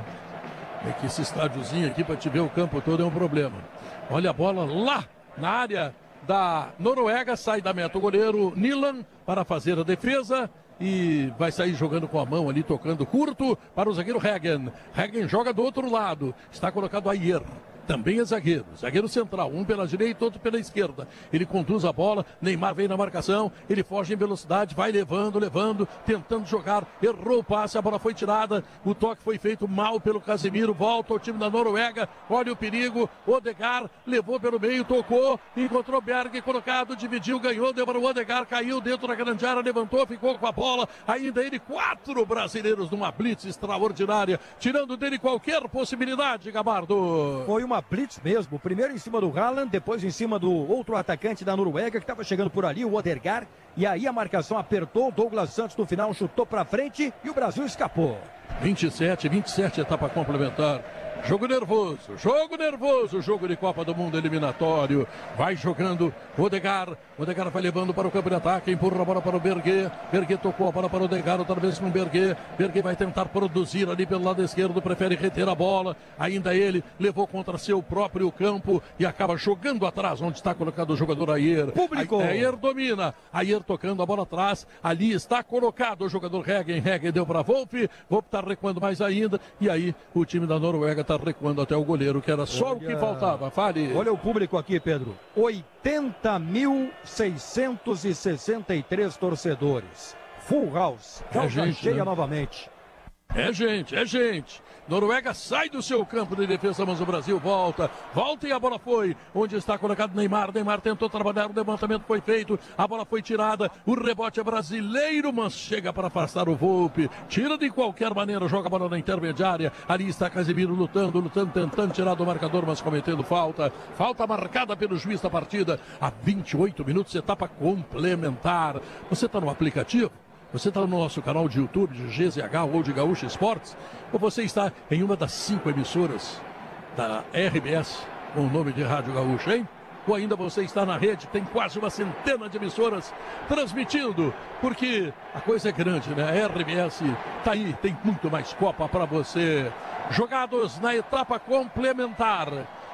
É que esse estádiozinho aqui para te ver o campo todo é um problema. Olha a bola lá na área da Noruega, sai da meta o goleiro Nilan para fazer a defesa e vai sair jogando com a mão ali, tocando curto para o zagueiro Hagen. Hagen joga do outro lado, está colocado Ayer. Também é zagueiro, zagueiro central, um pela direita, outro pela esquerda. Ele conduz a bola, Neymar vem na marcação, ele foge em velocidade, vai levando, levando, tentando jogar, errou o passe, a bola foi tirada, o toque foi feito mal pelo Casemiro, volta ao time da Noruega, olha o perigo, Odegaard levou pelo meio, tocou, encontrou Berg colocado, dividiu, ganhou, deu para o Odegaard, caiu dentro da grande área, levantou, ficou com a bola, ainda ele, quatro brasileiros numa blitz extraordinária, tirando dele qualquer possibilidade, Gabardo. Foi uma blitz mesmo, primeiro em cima do Haaland, depois em cima do outro atacante da Noruega que estava chegando por ali, o Odegaard, e aí a marcação apertou, Douglas Santos no final chutou para frente e o Brasil escapou. vinte e sete, vinte e sete, etapa complementar. Jogo nervoso, jogo nervoso, jogo de Copa do Mundo eliminatório. Vai jogando Odegaard. Odegaard vai levando para o campo de ataque, empurra a bola para o Berguet. Berguet tocou a bola para o Odegaard, outra vez com o Berguet. Berguet vai tentar produzir ali pelo lado esquerdo, prefere reter a bola. Ainda ele levou contra seu próprio campo e acaba jogando atrás, onde está colocado o jogador Ayer. Público. Ayer domina, Ayer tocando a bola atrás. Ali está colocado o jogador Hagen. Hagen deu para Wolff. Wolff está recuando mais ainda. E aí o time da Noruega está recuando até o goleiro, que era só Olha... o que faltava. Fale. Olha o público aqui, Pedro. oitenta mil seiscentos e sessenta e três torcedores. Full house. Causa gente, cheia né? novamente. É gente, é gente. Noruega sai do seu campo de defesa, mas o Brasil volta. Volta e a bola foi. Onde está colocado Neymar. Neymar tentou trabalhar, o levantamento foi feito. A bola foi tirada. O rebote é brasileiro, mas chega para afastar o Volpe. Tira de qualquer maneira, joga a bola na intermediária. Ali está Casemiro lutando, lutando, tentando tirar do marcador, mas cometendo falta. Falta marcada pelo juiz da partida. Há vinte e oito minutos, etapa complementar. Você está no aplicativo? Você está no nosso canal de YouTube, de G Z H ou de Gaúcha Esportes? Ou você está em uma das cinco emissoras da R B S, com o nome de Rádio Gaúcha, hein? Ou ainda você está na rede, tem quase uma centena de emissoras transmitindo, porque a coisa é grande, né? A R B S está aí, tem muito mais Copa para você. Jogados na etapa complementar.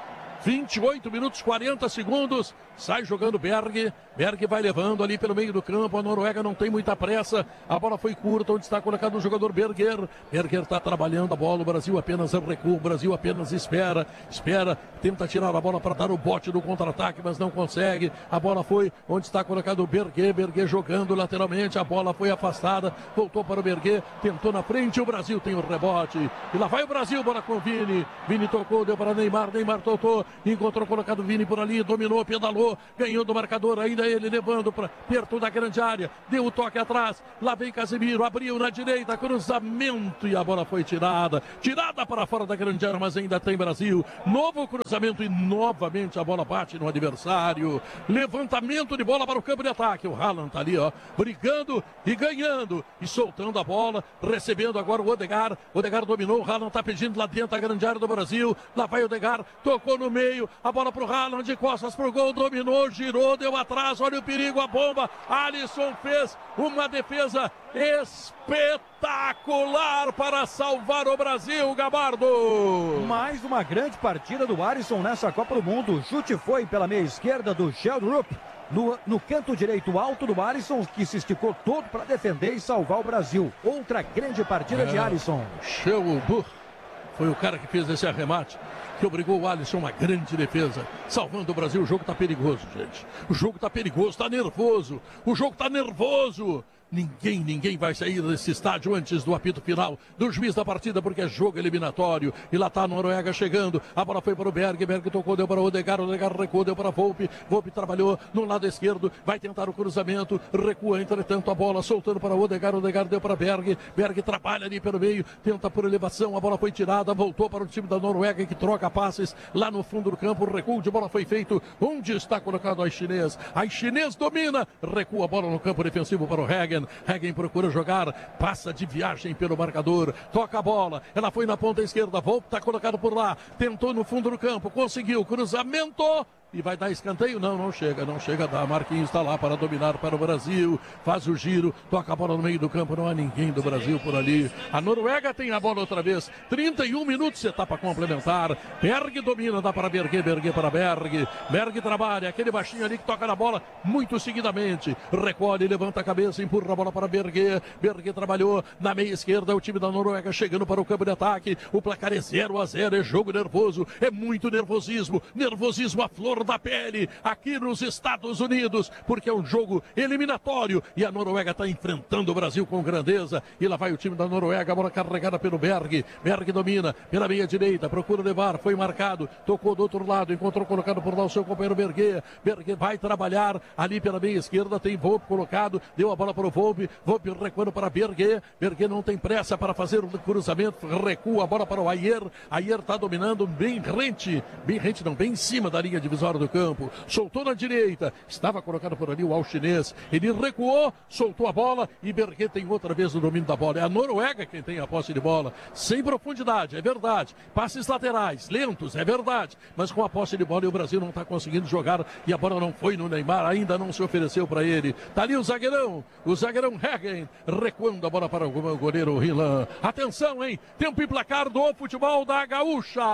vinte e oito minutos, quarenta segundos. Sai jogando Berg. Berg vai levando ali pelo meio do campo. A Noruega não tem muita pressa. A bola foi curta, onde está colocado o jogador Berger. Berger está trabalhando a bola. O Brasil apenas recua. O Brasil apenas espera. Espera. Tenta tirar a bola para dar o bote do contra-ataque, mas não consegue. A bola foi onde está colocado o Berger. Berger jogando lateralmente. A bola foi afastada. Voltou para o Berger. Tentou na frente. O Brasil tem o rebote. E lá vai o Brasil. Bola com o Vini. Vini tocou. Deu para Neymar. Neymar tocou. Encontrou colocado o Vini por ali. Dominou. Pedalou. Ganhou do marcador. Ainda ele levando para perto da grande área. Deu o toque atrás. Lá vem Casemiro. Abriu na direita. Cruzamento. E a bola foi tirada. Tirada para fora da grande área. Mas ainda tem Brasil. Novo cruzamento. E novamente a bola bate no adversário. Levantamento de bola para o campo de ataque. O Haaland tá ali, ó. Brigando e ganhando. E soltando a bola. Recebendo agora o Odegaard. Odegaard dominou. O Haaland tá pedindo lá dentro da grande área do Brasil. Lá vai o Odegaard. Tocou no meio. A bola pro Haaland. De costas pro gol. Dominou. Girou. Deu atrás. Olha o perigo. A bomba. Alisson fez uma defesa espetacular para salvar o Brasil, Gabardo. Mais uma grande partida do Alisson nessa Copa do Mundo. O chute foi pela meia esquerda do Sheldrup. No, no canto direito alto do Alisson, que se esticou todo para defender e salvar o Brasil. Outra grande partida é, de Alisson. Sheldrup foi o cara que fez esse arremate, que obrigou o Alisson a uma grande defesa, salvando o Brasil. O jogo tá perigoso, gente. O jogo tá perigoso, tá nervoso. O jogo tá nervoso. Ninguém, ninguém vai sair desse estádio antes do apito final do juiz da partida, porque é jogo eliminatório. E lá tá a Noruega chegando. A bola foi para o Berg. Berg tocou, deu para o Odegaard. Odegaard recuou, deu para a Volpe. Volpe trabalhou no lado esquerdo. Vai tentar o cruzamento. Recua, entretanto, a bola soltando para o Odegaard. Odegaard deu para Berg. Berg trabalha ali pelo meio. Tenta por elevação. A bola foi tirada. Voltou para o time da Noruega, que troca passes lá no fundo do campo. O recuo de bola foi feito. Onde está colocado a chinês? A chinês domina. Recua a bola no campo defensivo para o Hagen. Hagen procura jogar, passa de viagem pelo marcador, toca a bola, ela foi na ponta esquerda, Volpe está colocado por lá, tentou no fundo do campo, conseguiu, cruzamento, e vai dar escanteio? Não, não chega, não chega a dar. Marquinhos está lá para dominar para o Brasil, faz o giro, toca a bola no meio do campo, não há ninguém do Brasil por ali. A Noruega tem a bola outra vez, trinta e um minutos, etapa complementar. Berg domina, dá para Berg, Berg para Berg. Berg trabalha, aquele baixinho ali que toca na bola muito seguidamente. Recolhe, levanta a cabeça, empurra a bola para Berg. Berg trabalhou na meia esquerda, o time da Noruega chegando para o campo de ataque. O placar é zero a zero, é jogo nervoso, é muito nervosismo, nervosismo à flor da pele aqui nos Estados Unidos, porque é um jogo eliminatório e a Noruega está enfrentando o Brasil com grandeza. E lá vai o time da Noruega, a bola carregada pelo Berg. Berg domina pela meia direita, procura levar, foi marcado, tocou do outro lado, encontrou colocado por lá o seu companheiro Berg. Berg vai trabalhar ali pela meia esquerda, tem Volpe colocado, deu a bola para o Volpe, Volpe recuando para Berg. Berg não tem pressa para fazer o cruzamento, recua a bola para o Ayer. Ayer está dominando bem rente, bem rente não, bem em cima da linha divisória do campo, soltou na direita, estava colocado por ali o Al chinês, ele recuou, soltou a bola e Berg tem outra vez o domínio da bola. É a Noruega quem tem a posse de bola, sem profundidade, é verdade, passes laterais, lentos, é verdade, mas com a posse de bola e o Brasil não está conseguindo jogar e a bola não foi no Neymar, ainda não se ofereceu para ele. Tá ali o zagueirão, o zagueirão Hagen, recuando a bola para o goleiro Rilan. Atenção, hein, tempo e placar do futebol da Gaúcha.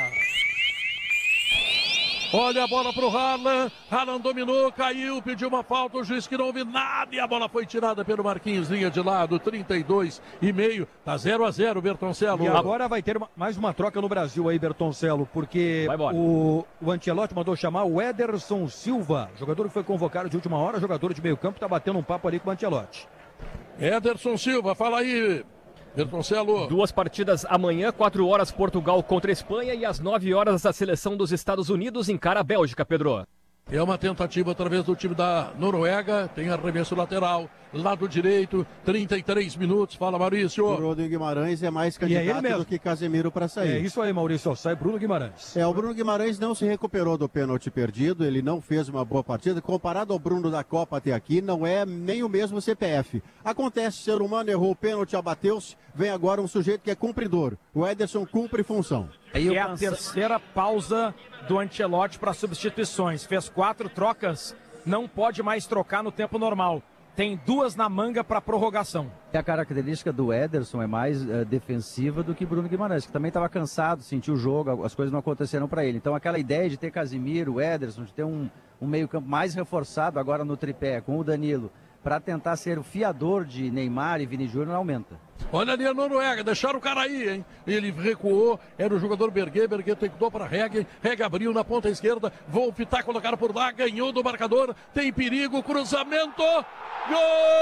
Olha a bola pro Haaland, Haaland dominou, caiu, pediu uma falta, o juiz que não ouviu nada e a bola foi tirada pelo Marquinhos, linha de lado, trinta e dois e meio, tá zero a zero, Bertoncello. E agora vai ter uma, mais uma troca no Brasil aí, Bertoncello, porque o, o Ancelotti mandou chamar o Ederson Silva, jogador que foi convocado de última hora, jogador de meio campo, tá batendo um papo ali com o Ancelotti. Ederson Silva, fala aí, Bertoncello. Duas partidas amanhã, quatro horas Portugal contra a Espanha e às nove horas a seleção dos Estados Unidos encara a Bélgica, Pedro. É uma tentativa através do time da Noruega, tem arremesso lateral, lado direito, trinta e três minutos, fala Maurício. O Bruno Guimarães é mais candidato é do que Casemiro para sair. É isso aí, Maurício, sai Bruno Guimarães. É, o Bruno Guimarães não se recuperou do pênalti perdido, ele não fez uma boa partida, comparado ao Bruno da Copa até aqui, não é nem o mesmo C P F. Acontece, ser humano errou o pênalti, abateu-se, vem agora um sujeito que é cumpridor, o Ederson cumpre função. E é a terceira pausa do Ancelotti para substituições. Fez quatro trocas, não pode mais trocar no tempo normal. tem duas na manga para prorrogação. E a característica do Ederson é mais uh, defensiva do que Bruno Guimarães, que também estava cansado, sentiu o jogo, as coisas não aconteceram para ele. Então aquela ideia de ter Casimiro, Ederson, de ter um, um meio-campo mais reforçado agora no tripé com o Danilo, para tentar ser o fiador de Neymar e Vini Júnior, aumenta. Olha ali a Noruega, deixaram o cara aí, hein? Ele recuou, era o jogador Berguet, Berguet tentou para Reg, Reg abriu na ponta esquerda, Volpitar colocaram por lá, ganhou do marcador, tem perigo, cruzamento, gol!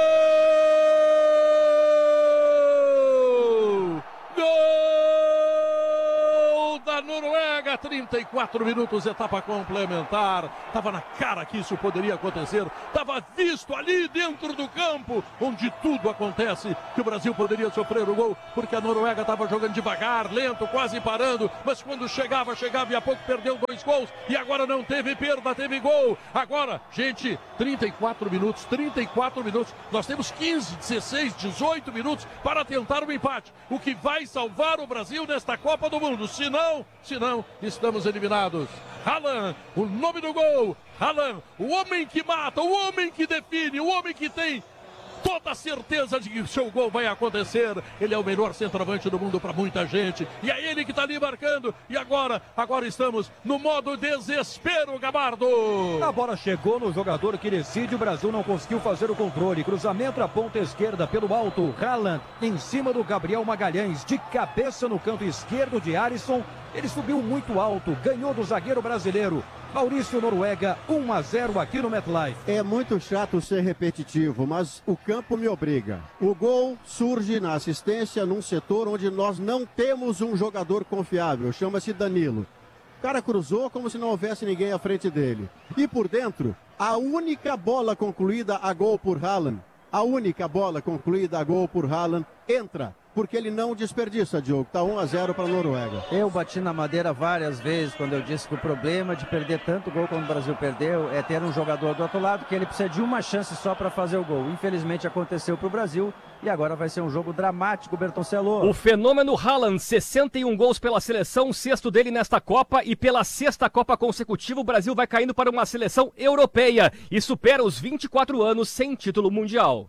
Gol da Noruega, trinta e quatro minutos, etapa complementar. Tava na cara que isso poderia acontecer, tava visto ali dentro do campo, onde tudo acontece, que o Brasil poderia sofrer o gol, porque a Noruega estava jogando devagar, lento, quase parando, mas quando chegava, chegava e a pouco perdeu dois gols, e agora não teve perda, teve gol. Agora, gente, trinta e quatro minutos, trinta e quatro minutos, nós temos quinze, dezesseis, dezoito minutos para tentar o empate, o que vai salvar o Brasil nesta Copa do Mundo, se não, se não, estamos eliminados. Haaland, o nome do gol, Haaland, o homem que mata, o homem que define, o homem que tem toda a certeza de que o seu gol vai acontecer. Ele é o melhor centroavante do mundo para muita gente, e é ele que está ali marcando. E agora, agora estamos no modo desespero, Gabardo. A bola chegou no jogador que decide, o Brasil não conseguiu fazer o controle. Cruzamento à ponta esquerda pelo alto, Haaland em cima do Gabriel Magalhães, de cabeça no canto esquerdo de Alisson. Ele subiu muito alto, ganhou do zagueiro brasileiro. Maurício, Noruega, um a zero aqui no MetLife. É muito chato ser repetitivo, mas o campo me obriga. O gol surge na assistência num setor onde nós não temos um jogador confiável, chama-se Danilo. O cara cruzou como se não houvesse ninguém à frente dele. E por dentro, a única bola concluída a gol por Haaland, a única bola concluída a gol por Haaland, entra. Porque ele não desperdiça, Diogo. Está um a zero para a Noruega. Eu bati na madeira várias vezes quando eu disse que o problema de perder tanto gol como o Brasil perdeu é ter um jogador do outro lado que ele precisa de uma chance só para fazer o gol. Infelizmente aconteceu para o Brasil e agora vai ser um jogo dramático, Bertoncello. O fenômeno Haaland, sessenta e um gols pela seleção, sexto dele nesta Copa, e pela sexta Copa consecutiva o Brasil vai caindo para uma seleção europeia e supera os vinte e quatro anos sem título mundial.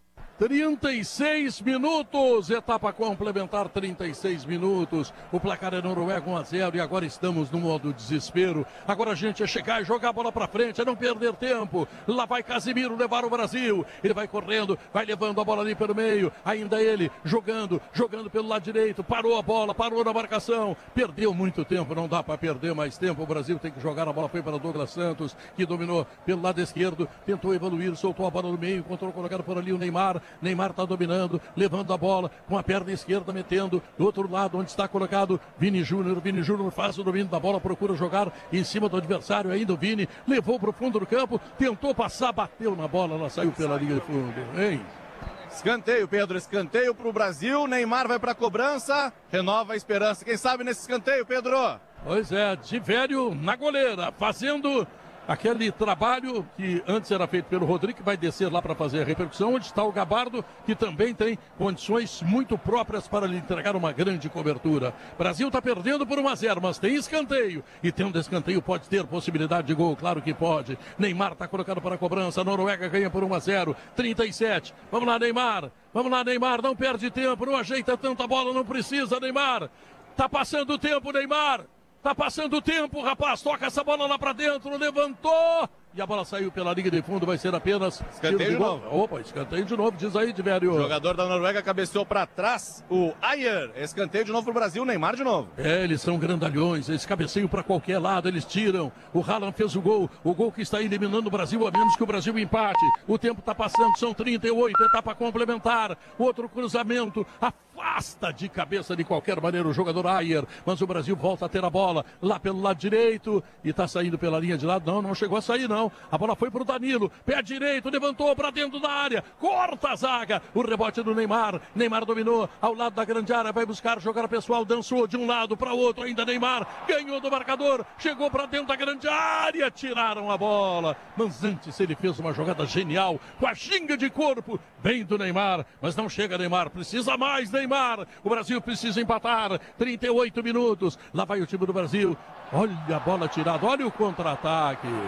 trinta e seis minutos, etapa complementar, trinta e seis minutos, o placar é Noruega um a zero e agora estamos no modo desespero. Agora a gente é chegar e jogar a bola pra frente, é não perder tempo. Lá vai Casimiro levar o Brasil, ele vai correndo, vai levando a bola ali pelo meio, ainda ele jogando, jogando pelo lado direito, parou a bola, parou na marcação, perdeu muito tempo, não dá para perder mais tempo, o Brasil tem que jogar, a bola foi para Douglas Santos, que dominou pelo lado esquerdo, tentou evoluir, soltou a bola no meio, encontrou colocado por ali o Neymar. Neymar está dominando, levando a bola com a perna esquerda, metendo do outro lado, onde está colocado Vini Júnior. Vini Júnior faz o domínio da bola, procura jogar em cima do adversário. Ainda o Vini levou para o fundo do campo, tentou passar, bateu na bola, ela saiu pela linha de fundo. Hein? Escanteio, Pedro, escanteio para o Brasil. Neymar vai para a cobrança, renova a esperança. Quem sabe nesse escanteio, Pedro? Pois é, Tivério na goleira, fazendo aquele trabalho que antes era feito pelo Rodrigo, que vai descer lá para fazer a repercussão, onde está o Gabardo, que também tem condições muito próprias para lhe entregar uma grande cobertura. Brasil está perdendo por um a zero, mas tem escanteio. E tendo escanteio pode ter possibilidade de gol, claro que pode. Neymar está colocado para a cobrança, a Noruega ganha por um a zero, trinta e sete. Vamos lá, Neymar. Vamos lá, Neymar, não perde tempo, não ajeita tanta bola, não precisa, Neymar. Tá passando o tempo, Neymar. Tá passando o tempo, rapaz. Toca essa bola lá pra dentro. Levantou. E a bola saiu pela linha de fundo. Vai ser apenas escanteio de novo. Opa, escanteio de novo. Diz aí, Tivério. O jogador da Noruega cabeceou pra trás. O Ayer. Escanteio de novo pro Brasil. Neymar de novo. É, eles são grandalhões. Eles cabeceiam pra qualquer lado. Eles tiram. O Haaland fez o gol. O gol que está eliminando o Brasil, a menos que o Brasil empate. O tempo tá passando. São trinta e oito. Etapa complementar. Outro cruzamento. Afasta de cabeça de qualquer maneira o jogador Ayer. Mas o Brasil volta a ter a bola lá pelo lado direito. E tá saindo pela linha de lado. Não, não chegou a sair, não. A bola foi pro Danilo, pé direito, levantou para dentro da área, corta a zaga, o rebote do Neymar, Neymar dominou ao lado da grande área, vai buscar jogar pessoal, dançou de um lado para o outro, ainda Neymar, ganhou do marcador, chegou para dentro da grande área, tiraram a bola, mas antes ele fez uma jogada genial, com a ginga de corpo, bem do Neymar, mas não chega Neymar, precisa mais Neymar, o Brasil precisa empatar, trinta e oito minutos, lá vai o time do Brasil, olha a bola tirada, olha o contra-ataque.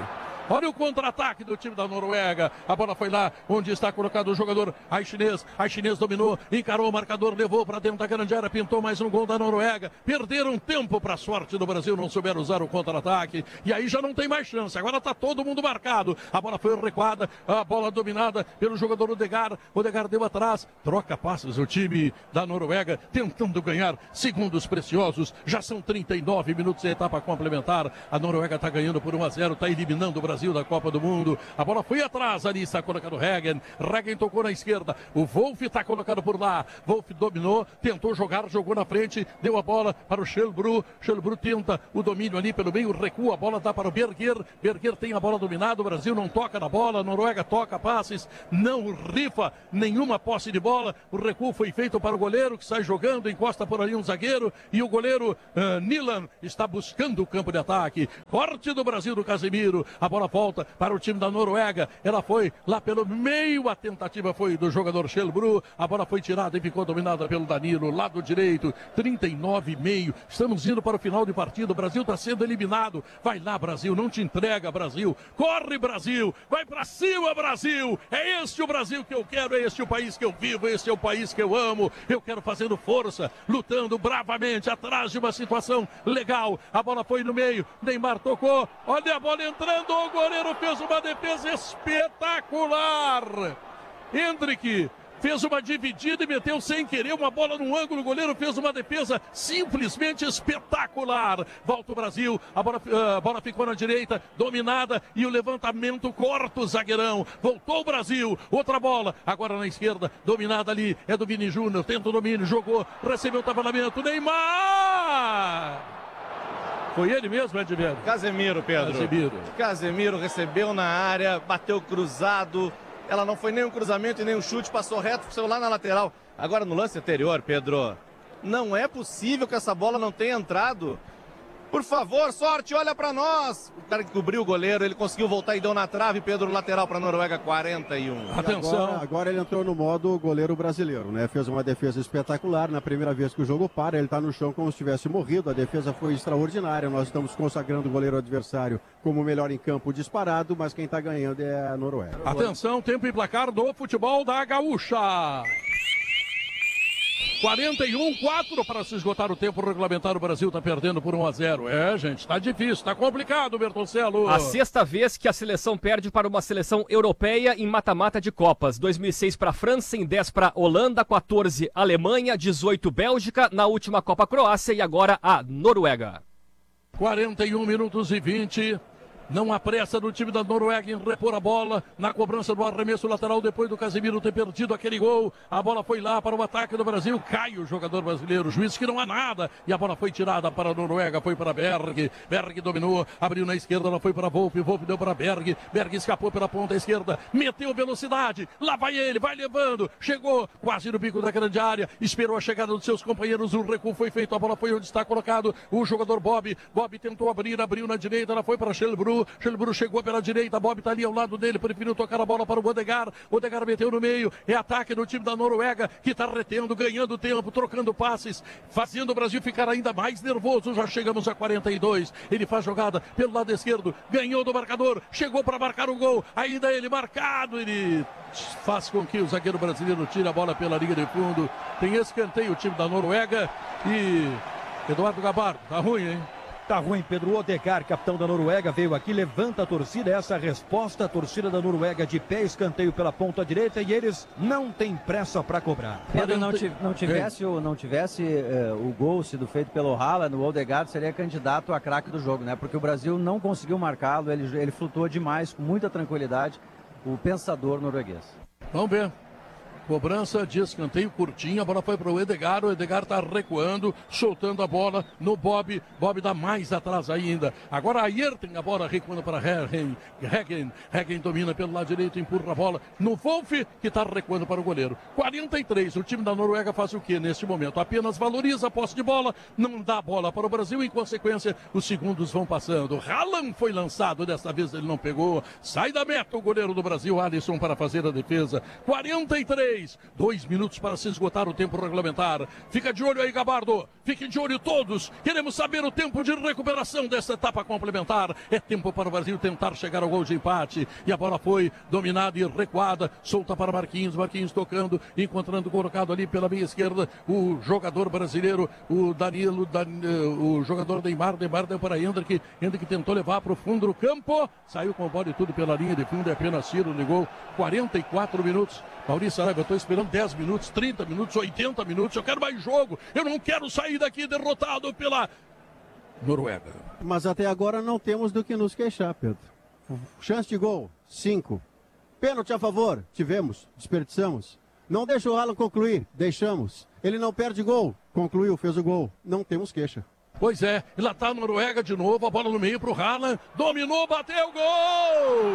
Olha o contra-ataque do time da Noruega. A bola foi lá onde está colocado o jogador Aichinês. Aichinês dominou, encarou o marcador, levou para dentro da grande área, pintou mais um gol da Noruega. Perderam tempo para a sorte do Brasil, não souberam usar o contra-ataque. E aí já não tem mais chance. Agora está todo mundo marcado. A bola foi recuada, a bola dominada pelo jogador Odegaard. Odegaard deu atrás, troca passes o time da Noruega, tentando ganhar segundos preciosos. Já são trinta e nove minutos de etapa complementar. A Noruega está ganhando por um a zero, está eliminando o Brasil da Copa do Mundo. A bola foi atrás, ali está colocado Hagen. Hagen tocou na esquerda. O Wolff está colocado por lá. Wolff dominou, tentou jogar, jogou na frente, deu a bola para o Schellbrunn. Schellbrunn tenta o domínio ali pelo meio, recua, a bola dá para o Berger. Berger tem a bola dominada, o Brasil não toca na bola, a Noruega toca passes, não rifa nenhuma posse de bola. O recuo foi feito para o goleiro, que sai jogando, encosta por ali um zagueiro, e o goleiro uh, Nilan está buscando o campo de ataque. Corte do Brasil do Casemiro, a bola volta para o time da Noruega, ela foi lá pelo meio, a tentativa foi do jogador Schellbrunn, a bola foi tirada e ficou dominada pelo Danilo, lado direito, trinta e nove e meio, estamos indo para o final de partida, o Brasil está sendo eliminado. Vai lá, Brasil, não te entrega, Brasil, corre, Brasil, vai para cima, Brasil, é este o Brasil que eu quero, é este o país que eu vivo, este é o país que eu amo, eu quero fazendo força, lutando bravamente atrás de uma situação legal. A bola foi no meio, Neymar tocou, olha a bola entrando, o goleiro fez uma defesa espetacular. Hendrick fez uma dividida e meteu sem querer uma bola no ângulo, o goleiro fez uma defesa simplesmente espetacular. Volta o Brasil, a bola, a bola ficou na direita, dominada, e o levantamento corta o zagueirão. Voltou o Brasil, outra bola, agora na esquerda, dominada ali, é do Vini Júnior, tenta o domínio, jogou, recebeu o tabelamento, Neymar! Foi ele mesmo, Edmilson? Casemiro, Pedro. Casemiro. Casemiro recebeu na área, bateu cruzado. Ela não foi nem um cruzamento e nem um chute, passou reto, saiu lá na lateral. Agora no lance anterior, Pedro, não é possível que essa bola não tenha entrado. Por favor, sorte, olha pra nós. O cara que cobriu o goleiro, ele conseguiu voltar e deu na trave, Pedro, lateral pra Noruega, quarenta e um. Atenção. Agora, agora ele entrou no modo goleiro brasileiro, né? Fez uma defesa espetacular. Na primeira vez que o jogo para, ele tá no chão como se tivesse morrido. A defesa foi extraordinária. Nós estamos consagrando o goleiro adversário como o melhor em campo disparado, mas quem tá ganhando é a Noruega. Atenção, tempo e placar do futebol da Gaúcha. quarenta e um, quatro para se esgotar o tempo regulamentar. O Brasil está perdendo por um a zero. É, gente, está difícil, está complicado, Bertoncello. A sexta vez que a seleção perde para uma seleção europeia em mata-mata de Copas. dois mil e seis para a França, em dez para a Holanda, quatorze Alemanha, dezoito Bélgica, na última Copa Croácia e agora a Noruega. quarenta e um minutos e vinte. Não há pressa do time da Noruega em repor a bola na cobrança do arremesso lateral depois do Casemiro ter perdido aquele gol. A bola foi lá para o ataque do Brasil. Cai o jogador brasileiro. O juiz que não há nada. E a bola foi tirada para a Noruega. Foi para Berg. Berg dominou. Abriu na esquerda. Ela foi para Wolff. Wolff deu para Berg. Berg escapou pela ponta esquerda. Meteu velocidade. Lá vai ele. Vai levando. Chegou quase no bico da grande área. Esperou a chegada dos seus companheiros. O recuo foi feito. A bola foi onde está colocado o jogador Bob. Bob tentou abrir. Abriu na direita. Ela foi para Schellbrunn. Schellbrunn chegou pela direita, Bob está ali ao lado dele, preferiu tocar a bola para o Odegaard. Odegaard meteu no meio, é ataque do time da Noruega, que está retendo, ganhando tempo, trocando passes, fazendo o Brasil ficar ainda mais nervoso. Já chegamos a quarenta e dois, ele faz jogada pelo lado esquerdo, ganhou do marcador, chegou para marcar o gol, ainda ele marcado, ele faz com que o zagueiro brasileiro tire a bola pela linha de fundo. Tem escanteio o time da Noruega e Eduardo Gabardo, tá ruim, hein? Tá ruim, Pedro. Odegaard, capitão da Noruega, veio aqui, levanta a torcida. Essa resposta, a torcida da Noruega de pé, escanteio pela ponta direita, e eles não têm pressa para cobrar. Pedro, não, não tivesse, o, não tivesse uh, o gol sido feito pelo Haaland, o Odegaard seria candidato a craque do jogo, né? Porque o Brasil não conseguiu marcá-lo, ele, ele flutuou demais, com muita tranquilidade, o pensador norueguês. Vamos ver. Cobrança de escanteio curtinho, a bola foi para o Odegaard, o Odegaard está recuando, soltando a bola no Bob, Bob dá mais atrás ainda. Agora a Ayrton, a bola recuando para Hagen, Hagen, Hagen domina pelo lado direito, empurra a bola no Wolff, que está recuando para o goleiro. quarenta e três, o time da Noruega faz o que neste momento? Apenas valoriza a posse de bola, não dá bola para o Brasil, em consequência os segundos vão passando. Haaland foi lançado, desta vez ele não pegou, sai da meta o goleiro do Brasil, Alisson, para fazer a defesa. quarenta e três. três. Dois minutos para se esgotar o tempo regulamentar. Fica de olho aí, Gabardo. Fiquem de olho todos. Queremos saber o tempo de recuperação dessa etapa complementar. É tempo para o Brasil tentar chegar ao gol de empate. E a bola foi dominada e recuada. Solta para Marquinhos. Marquinhos tocando, encontrando colocado ali pela meia esquerda o jogador brasileiro, o Danilo, Dan, o jogador Neymar. Neymar deu para Hendrick. Hendrick tentou levar para o fundo do campo. Saiu com a bola e tudo pela linha de fundo. É apenas tiro, ligou. quarenta e quatro minutos. Maurício Saraiva, eu estou esperando dez minutos, trinta minutos, oitenta minutos. Eu quero mais jogo. Eu não quero sair daqui derrotado pela Noruega. Mas até agora não temos do que nos queixar, Pedro. Chance de gol, cinco. Pênalti a favor, tivemos, desperdiçamos. Não deixa o Haaland concluir, deixamos. Ele não perde gol, concluiu, fez o gol. Não temos queixa. Pois é, e lá está a Noruega de novo, a bola no meio para o Haaland. Dominou, bateu, gol!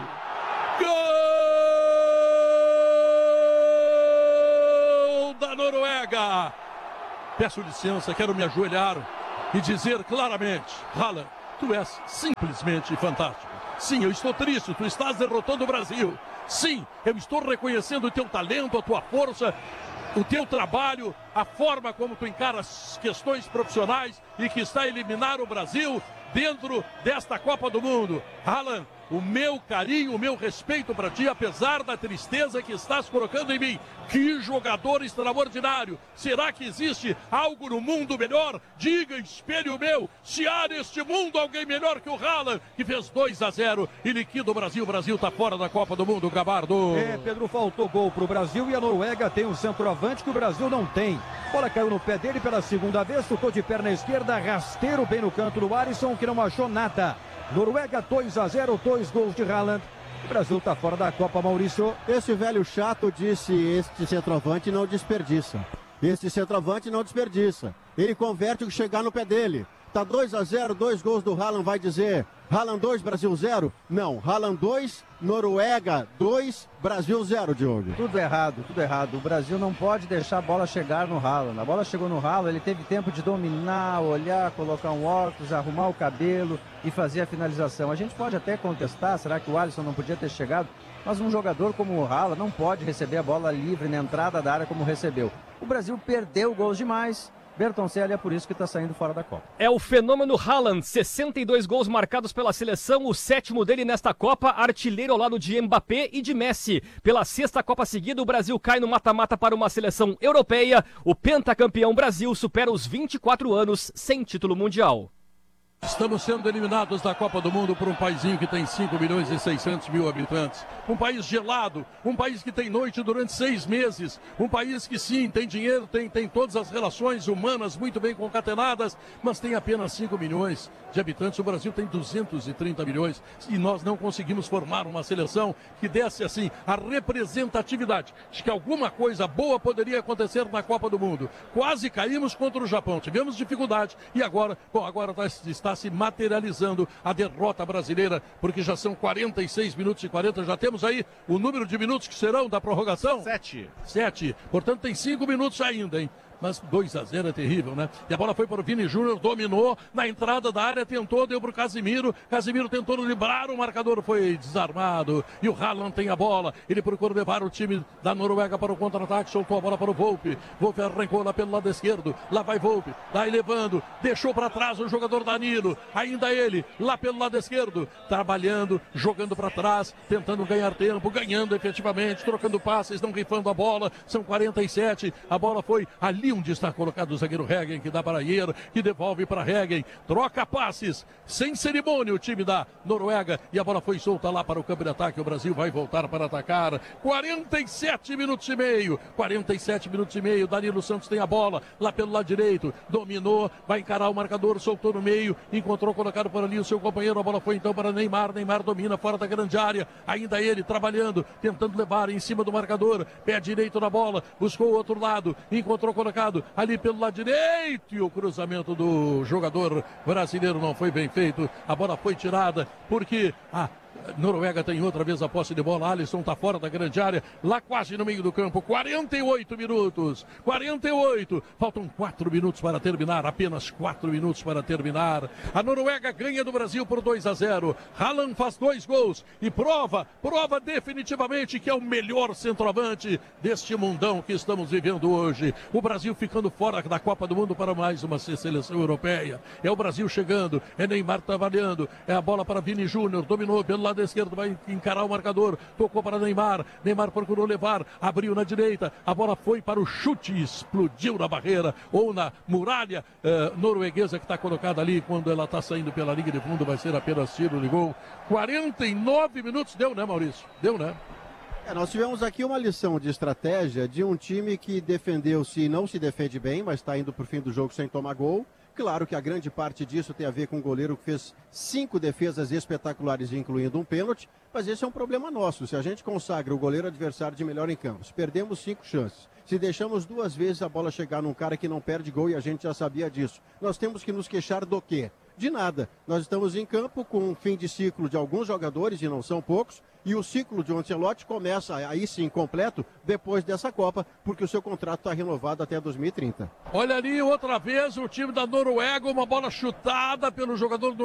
Gol da Noruega! Peço licença, quero me ajoelhar e dizer claramente, Haaland, tu és simplesmente fantástico. Sim, eu estou triste, tu estás derrotando o Brasil. Sim, eu estou reconhecendo o teu talento, a tua força, o teu trabalho, a forma como tu encara as questões profissionais e que está a eliminar o Brasil dentro desta Copa do Mundo. Haaland, o meu carinho, o meu respeito para ti, apesar da tristeza que estás colocando em mim. Que jogador extraordinário! Será que existe algo no mundo melhor? Diga, espelho meu, se há neste mundo alguém melhor que o Haaland, que fez dois a zero e liquida o Brasil. O Brasil está fora da Copa do Mundo, Gabardo. É, Pedro, faltou gol para o Brasil e a Noruega tem um centroavante que o Brasil não tem. Bola caiu no pé dele pela segunda vez, tocou de perna esquerda, rasteiro bem no canto do Alisson, que não achou nada. Noruega dois a zero, dois gols de Haaland. O Brasil está fora da Copa, Maurício. Esse velho chato disse, este centroavante não desperdiça. Este centroavante não desperdiça. Ele converte o que chegar no pé dele. Tá dois a zero, dois gols do Haaland, vai dizer Haaland dois, Brasil zero? Não, Haaland dois, Noruega dois, Brasil zero, Diogo. Tudo errado, tudo errado. O Brasil não pode deixar a bola chegar no Haaland. A bola chegou no Haaland, ele teve tempo de dominar, olhar, colocar um óculos, arrumar o cabelo e fazer a finalização. A gente pode até contestar, será que o Alisson não podia ter chegado? Mas um jogador como o Haaland não pode receber a bola livre na entrada da área como recebeu. O Brasil perdeu gols demais. Bertoncelli é por isso que está saindo fora da Copa. É o fenômeno Haaland, sessenta e dois gols marcados pela seleção, o sétimo dele nesta Copa, artilheiro ao lado de Mbappé e de Messi. Pela sexta Copa seguida, o Brasil cai no mata-mata para uma seleção europeia. O pentacampeão Brasil supera os vinte e quatro anos sem título mundial. Estamos sendo eliminados da Copa do Mundo por um paizinho que tem cinco milhões e seiscentos mil habitantes. Um país gelado, um país que tem noite durante seis meses. Um país que sim, tem dinheiro, tem, tem todas as relações humanas muito bem concatenadas, mas tem apenas cinco milhões de habitantes. O Brasil tem duzentos e trinta milhões e nós não conseguimos formar uma seleção que desse assim a representatividade de que alguma coisa boa poderia acontecer na Copa do Mundo. Quase caímos contra o Japão, tivemos dificuldade e agora, bom, agora está, está se materializando a derrota brasileira, porque já são quarenta e seis minutos e quarenta, já temos aí o número de minutos que serão da prorrogação? Sete. Sete, portanto tem cinco minutos ainda, hein? Mas dois a zero é terrível, né? E a bola foi para o Vini Júnior, dominou na entrada da área, tentou, deu para o Casimiro. Casimiro tentou livrar, o marcador foi desarmado. E o Haaland tem a bola. Ele procura levar o time da Noruega para o contra-ataque, soltou a bola para o Volpe. Volpe arrancou lá pelo lado esquerdo. Lá vai Volpe, daí levando, deixou para trás o jogador Danilo. Ainda ele, lá pelo lado esquerdo, trabalhando, jogando para trás, tentando ganhar tempo, ganhando efetivamente, trocando passes, não rifando a bola. São quarenta e sete, a bola foi ali onde está colocado o zagueiro Heggen, que dá para Ayer, que devolve para Heggen, troca passes, sem cerimônia o time da Noruega, e a bola foi solta lá para o campo de ataque. O Brasil vai voltar para atacar. quarenta e sete minutos e meio, quarenta e sete minutos e meio, Danilo Santos tem a bola, lá pelo lado direito, dominou, vai encarar o marcador, soltou no meio, encontrou colocado por ali o seu companheiro, a bola foi então para Neymar, Neymar domina fora da grande área, ainda ele trabalhando, tentando levar em cima do marcador, pé direito na bola, buscou o outro lado, encontrou colocado ali pelo lado direito, e o cruzamento do jogador brasileiro não foi bem feito, a bola foi tirada porque a Noruega tem outra vez a posse de bola. Alisson está fora da grande área, lá quase no meio do campo. quarenta e oito minutos. quarenta e oito. Faltam quatro minutos para terminar. Apenas quatro minutos para terminar. A Noruega ganha do Brasil por dois a zero. Haaland faz dois gols e prova, prova definitivamente que é o melhor centroavante deste mundão que estamos vivendo hoje. O Brasil ficando fora da Copa do Mundo para mais uma seleção europeia. É o Brasil chegando. É Neymar trabalhando. É a bola para Vini Júnior. Dominou pelo lado esquerdo, vai encarar o marcador, tocou para Neymar, Neymar procurou levar, abriu na direita, a bola foi para o chute, explodiu na barreira ou na muralha eh, norueguesa que está colocada ali. Quando ela está saindo pela linha de fundo vai ser apenas tiro de gol. quarenta e nove minutos, deu, né, Maurício? Deu, né? É, nós tivemos aqui uma lição de estratégia de um time que defendeu-se e não se defende bem, mas está indo para o fim do jogo sem tomar gol. Claro que a grande parte disso tem a ver com o goleiro que fez cinco defesas espetaculares, incluindo um pênalti, mas esse é um problema nosso. Se a gente consagra o goleiro adversário de melhor em campo, perdemos cinco chances. Se deixamos duas vezes a bola chegar num cara que não perde gol e a gente já sabia disso, nós temos que nos queixar do quê? De nada. Nós estamos em campo com um fim de ciclo de alguns jogadores, e não são poucos, e o ciclo de Ancelotti começa aí sim completo depois dessa Copa, porque o seu contrato está renovado até dois mil e trinta. Olha ali outra vez o time da Noruega, uma bola chutada pelo jogador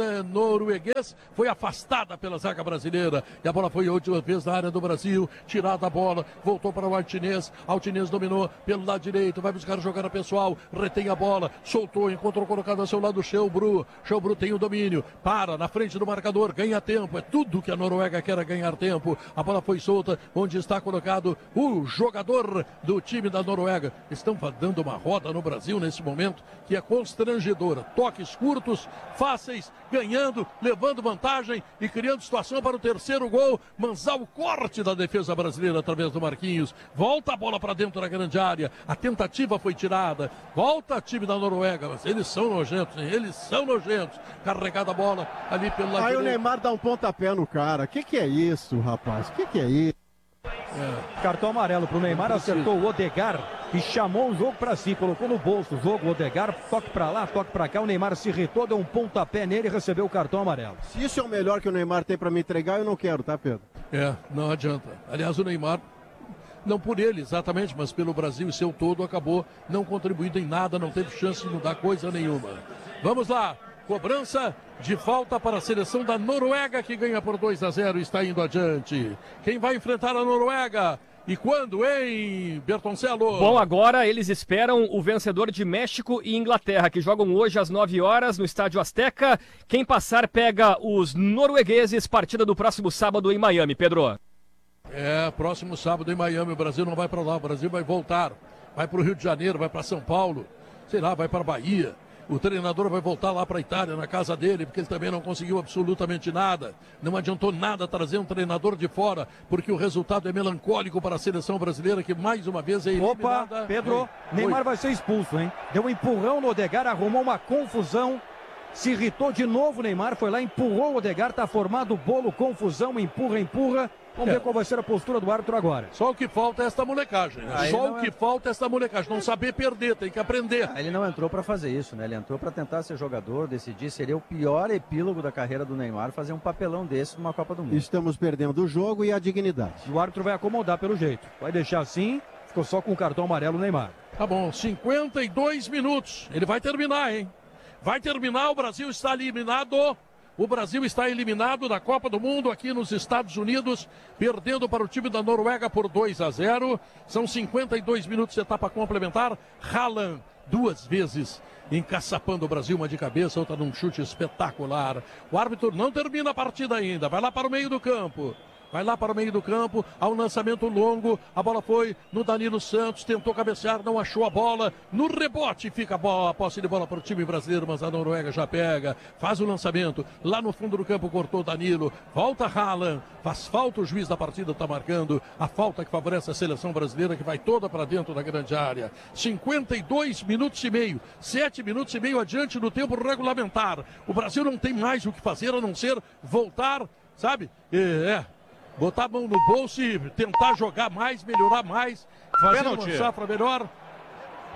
norueguês, foi afastada pela zaga brasileira e a bola foi a última vez na área do Brasil, tirada a bola, voltou para o Altinês, Altinês dominou pelo lado direito, vai buscar jogar a pessoal, retém a bola, soltou, encontrou colocado ao seu lado o Schellbru, Schellbru tem o domínio, para na frente do marcador, ganha tempo, é tudo que a Noruega quer ganhar tempo, a bola foi solta, onde está colocado o jogador do time da Noruega. Estão dando uma roda no Brasil nesse momento que é constrangedora, toques curtos, fáceis, ganhando, levando vantagem e criando situação para o terceiro gol. Manzal, corte da defesa brasileira através do Marquinhos, volta a bola para dentro da grande área, a tentativa foi tirada, volta o time da Noruega, mas eles são nojentos, hein? Eles são nojentos, carregada a bola ali pelo lado Aí direito. o Neymar dá um pontapé no cara, o que que é isso, rapaz, o que que é isso? É. Cartão amarelo pro Neymar, acertou o Odegaard e chamou o jogo para si, colocou no bolso o jogo, o Odegaard, toque para lá, toque para cá, o Neymar se irritou, deu um pontapé nele e recebeu o cartão amarelo. Se isso é o melhor que o Neymar tem para me entregar, eu não quero, tá, Pedro? É, não adianta. Aliás, o Neymar, não por ele exatamente, mas pelo Brasil e seu todo, acabou não contribuindo em nada, não teve chance de mudar coisa nenhuma. Vamos lá, cobrança de falta para a seleção da Noruega, que ganha por dois a zero e está indo adiante. Quem vai enfrentar a Noruega? E quando, hein, Bertoncello? Bom, agora eles esperam o vencedor de México e Inglaterra, que jogam hoje às nove horas no Estádio Azteca. Quem passar pega os noruegueses, partida do próximo sábado em Miami, Pedro. É, próximo sábado em Miami, o Brasil não vai para lá, o Brasil vai voltar. Vai para o Rio de Janeiro, vai para São Paulo, sei lá, vai para a Bahia. O treinador vai voltar lá para a Itália, na casa dele, porque ele também não conseguiu absolutamente nada. Não adiantou nada trazer um treinador de fora, porque o resultado é melancólico para a seleção brasileira, que mais uma vez é eliminada. Opa, Pedro, Oi. Neymar Oi. vai ser expulso, hein? Deu um empurrão no Odegaard, arrumou uma confusão, se irritou de novo o Neymar, foi lá, empurrou o Odegaard, tá formado o bolo, confusão, empurra, empurra. Vamos é. ver qual vai ser a postura do árbitro agora. Só o que falta é esta molecagem, né? Só o que é... falta é esta molecagem, não saber perder, tem que aprender. Ah, ele não entrou para fazer isso, né? Ele entrou para tentar ser jogador, decidir. Seria o pior epílogo da carreira do Neymar fazer um papelão desse numa Copa do Mundo. Estamos perdendo o jogo e a dignidade. O árbitro vai acomodar pelo jeito. Vai deixar assim, ficou só com o cartão amarelo o Neymar. Tá bom, cinquenta e dois minutos. Ele vai terminar, hein? Vai terminar, o Brasil está eliminado. O Brasil está eliminado da Copa do Mundo aqui nos Estados Unidos, perdendo para o time da Noruega por dois a zero. São cinquenta e dois minutos de etapa complementar. Haaland, duas vezes, encaçapando o Brasil, uma de cabeça, outra num chute espetacular. O árbitro não termina a partida ainda, vai lá para o meio do campo. Vai lá para o meio do campo, há um lançamento longo, a bola foi no Danilo Santos, tentou cabecear, não achou a bola, no rebote fica a, bola, a posse de bola para o time brasileiro, mas a Noruega já pega, faz o lançamento, lá no fundo do campo cortou Danilo, volta Haaland, faz falta, o juiz da partida está marcando, a falta que favorece a seleção brasileira, que vai toda para dentro da grande área. cinquenta e dois minutos e meio, sete minutos e meio adiante no tempo regulamentar. O Brasil não tem mais o que fazer a não ser voltar, sabe? É... botar a mão no bolso e tentar jogar mais, melhorar mais, fazer Pênalti. Uma safra melhor.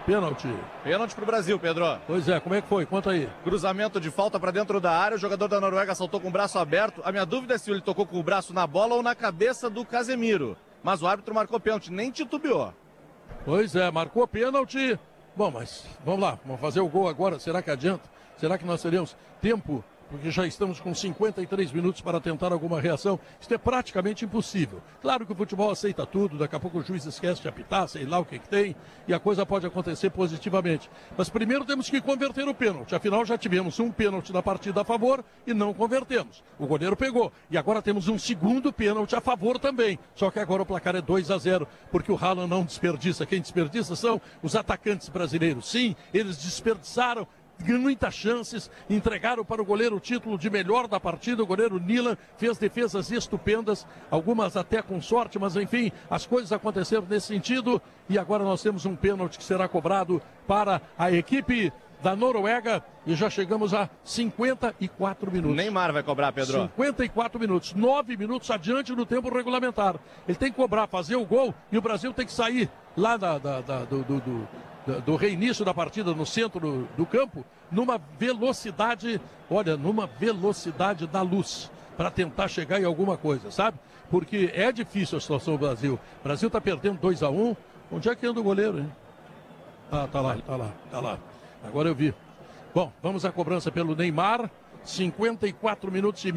Pênalti. Pênalti pro Brasil, Pedro. Pois é, como é que foi? Conta aí. Cruzamento de falta para dentro da área, o jogador da Noruega saltou com o braço aberto. A minha dúvida é se ele tocou com o braço na bola ou na cabeça do Casemiro. Mas o árbitro marcou pênalti, nem titubeou. Pois é, marcou pênalti. Bom, mas vamos lá, vamos fazer o gol agora. Será que adianta? Será que nós teremos tempo? Porque já estamos com cinquenta e três minutos para tentar alguma reação. Isso é praticamente impossível. Claro que o futebol aceita tudo, daqui a pouco o juiz esquece de apitar, sei lá o que, que tem, e a coisa pode acontecer positivamente. Mas primeiro temos que converter o pênalti. Afinal, já tivemos um pênalti na partida a favor e não convertemos. O goleiro pegou. E agora temos um segundo pênalti a favor também. Só que agora o placar é dois a zero, porque o Haaland não desperdiça. Quem desperdiça são os atacantes brasileiros. Sim, eles desperdiçaram muitas chances, entregaram para o goleiro o título de melhor da partida. O goleiro Nilan fez defesas estupendas, algumas até com sorte, mas enfim, as coisas aconteceram nesse sentido. E agora nós temos um pênalti que será cobrado para a equipe da Noruega e já chegamos a cinquenta e quatro minutos. Neymar vai cobrar, Pedro. cinquenta e quatro minutos, nove minutos adiante do tempo regulamentar. Ele tem que cobrar, fazer o gol e o Brasil tem que sair lá da, da, da, do, do, do do reinício da partida no centro do, do campo, numa velocidade, olha, numa velocidade da luz, para tentar chegar em alguma coisa, sabe? Porque é difícil a situação do Brasil. O Brasil está perdendo dois a um. Onde é que anda o goleiro, hein? Ah, tá lá, tá lá, tá lá. Agora eu vi. Bom, vamos à cobrança pelo Neymar. cinquenta e quatro minutos e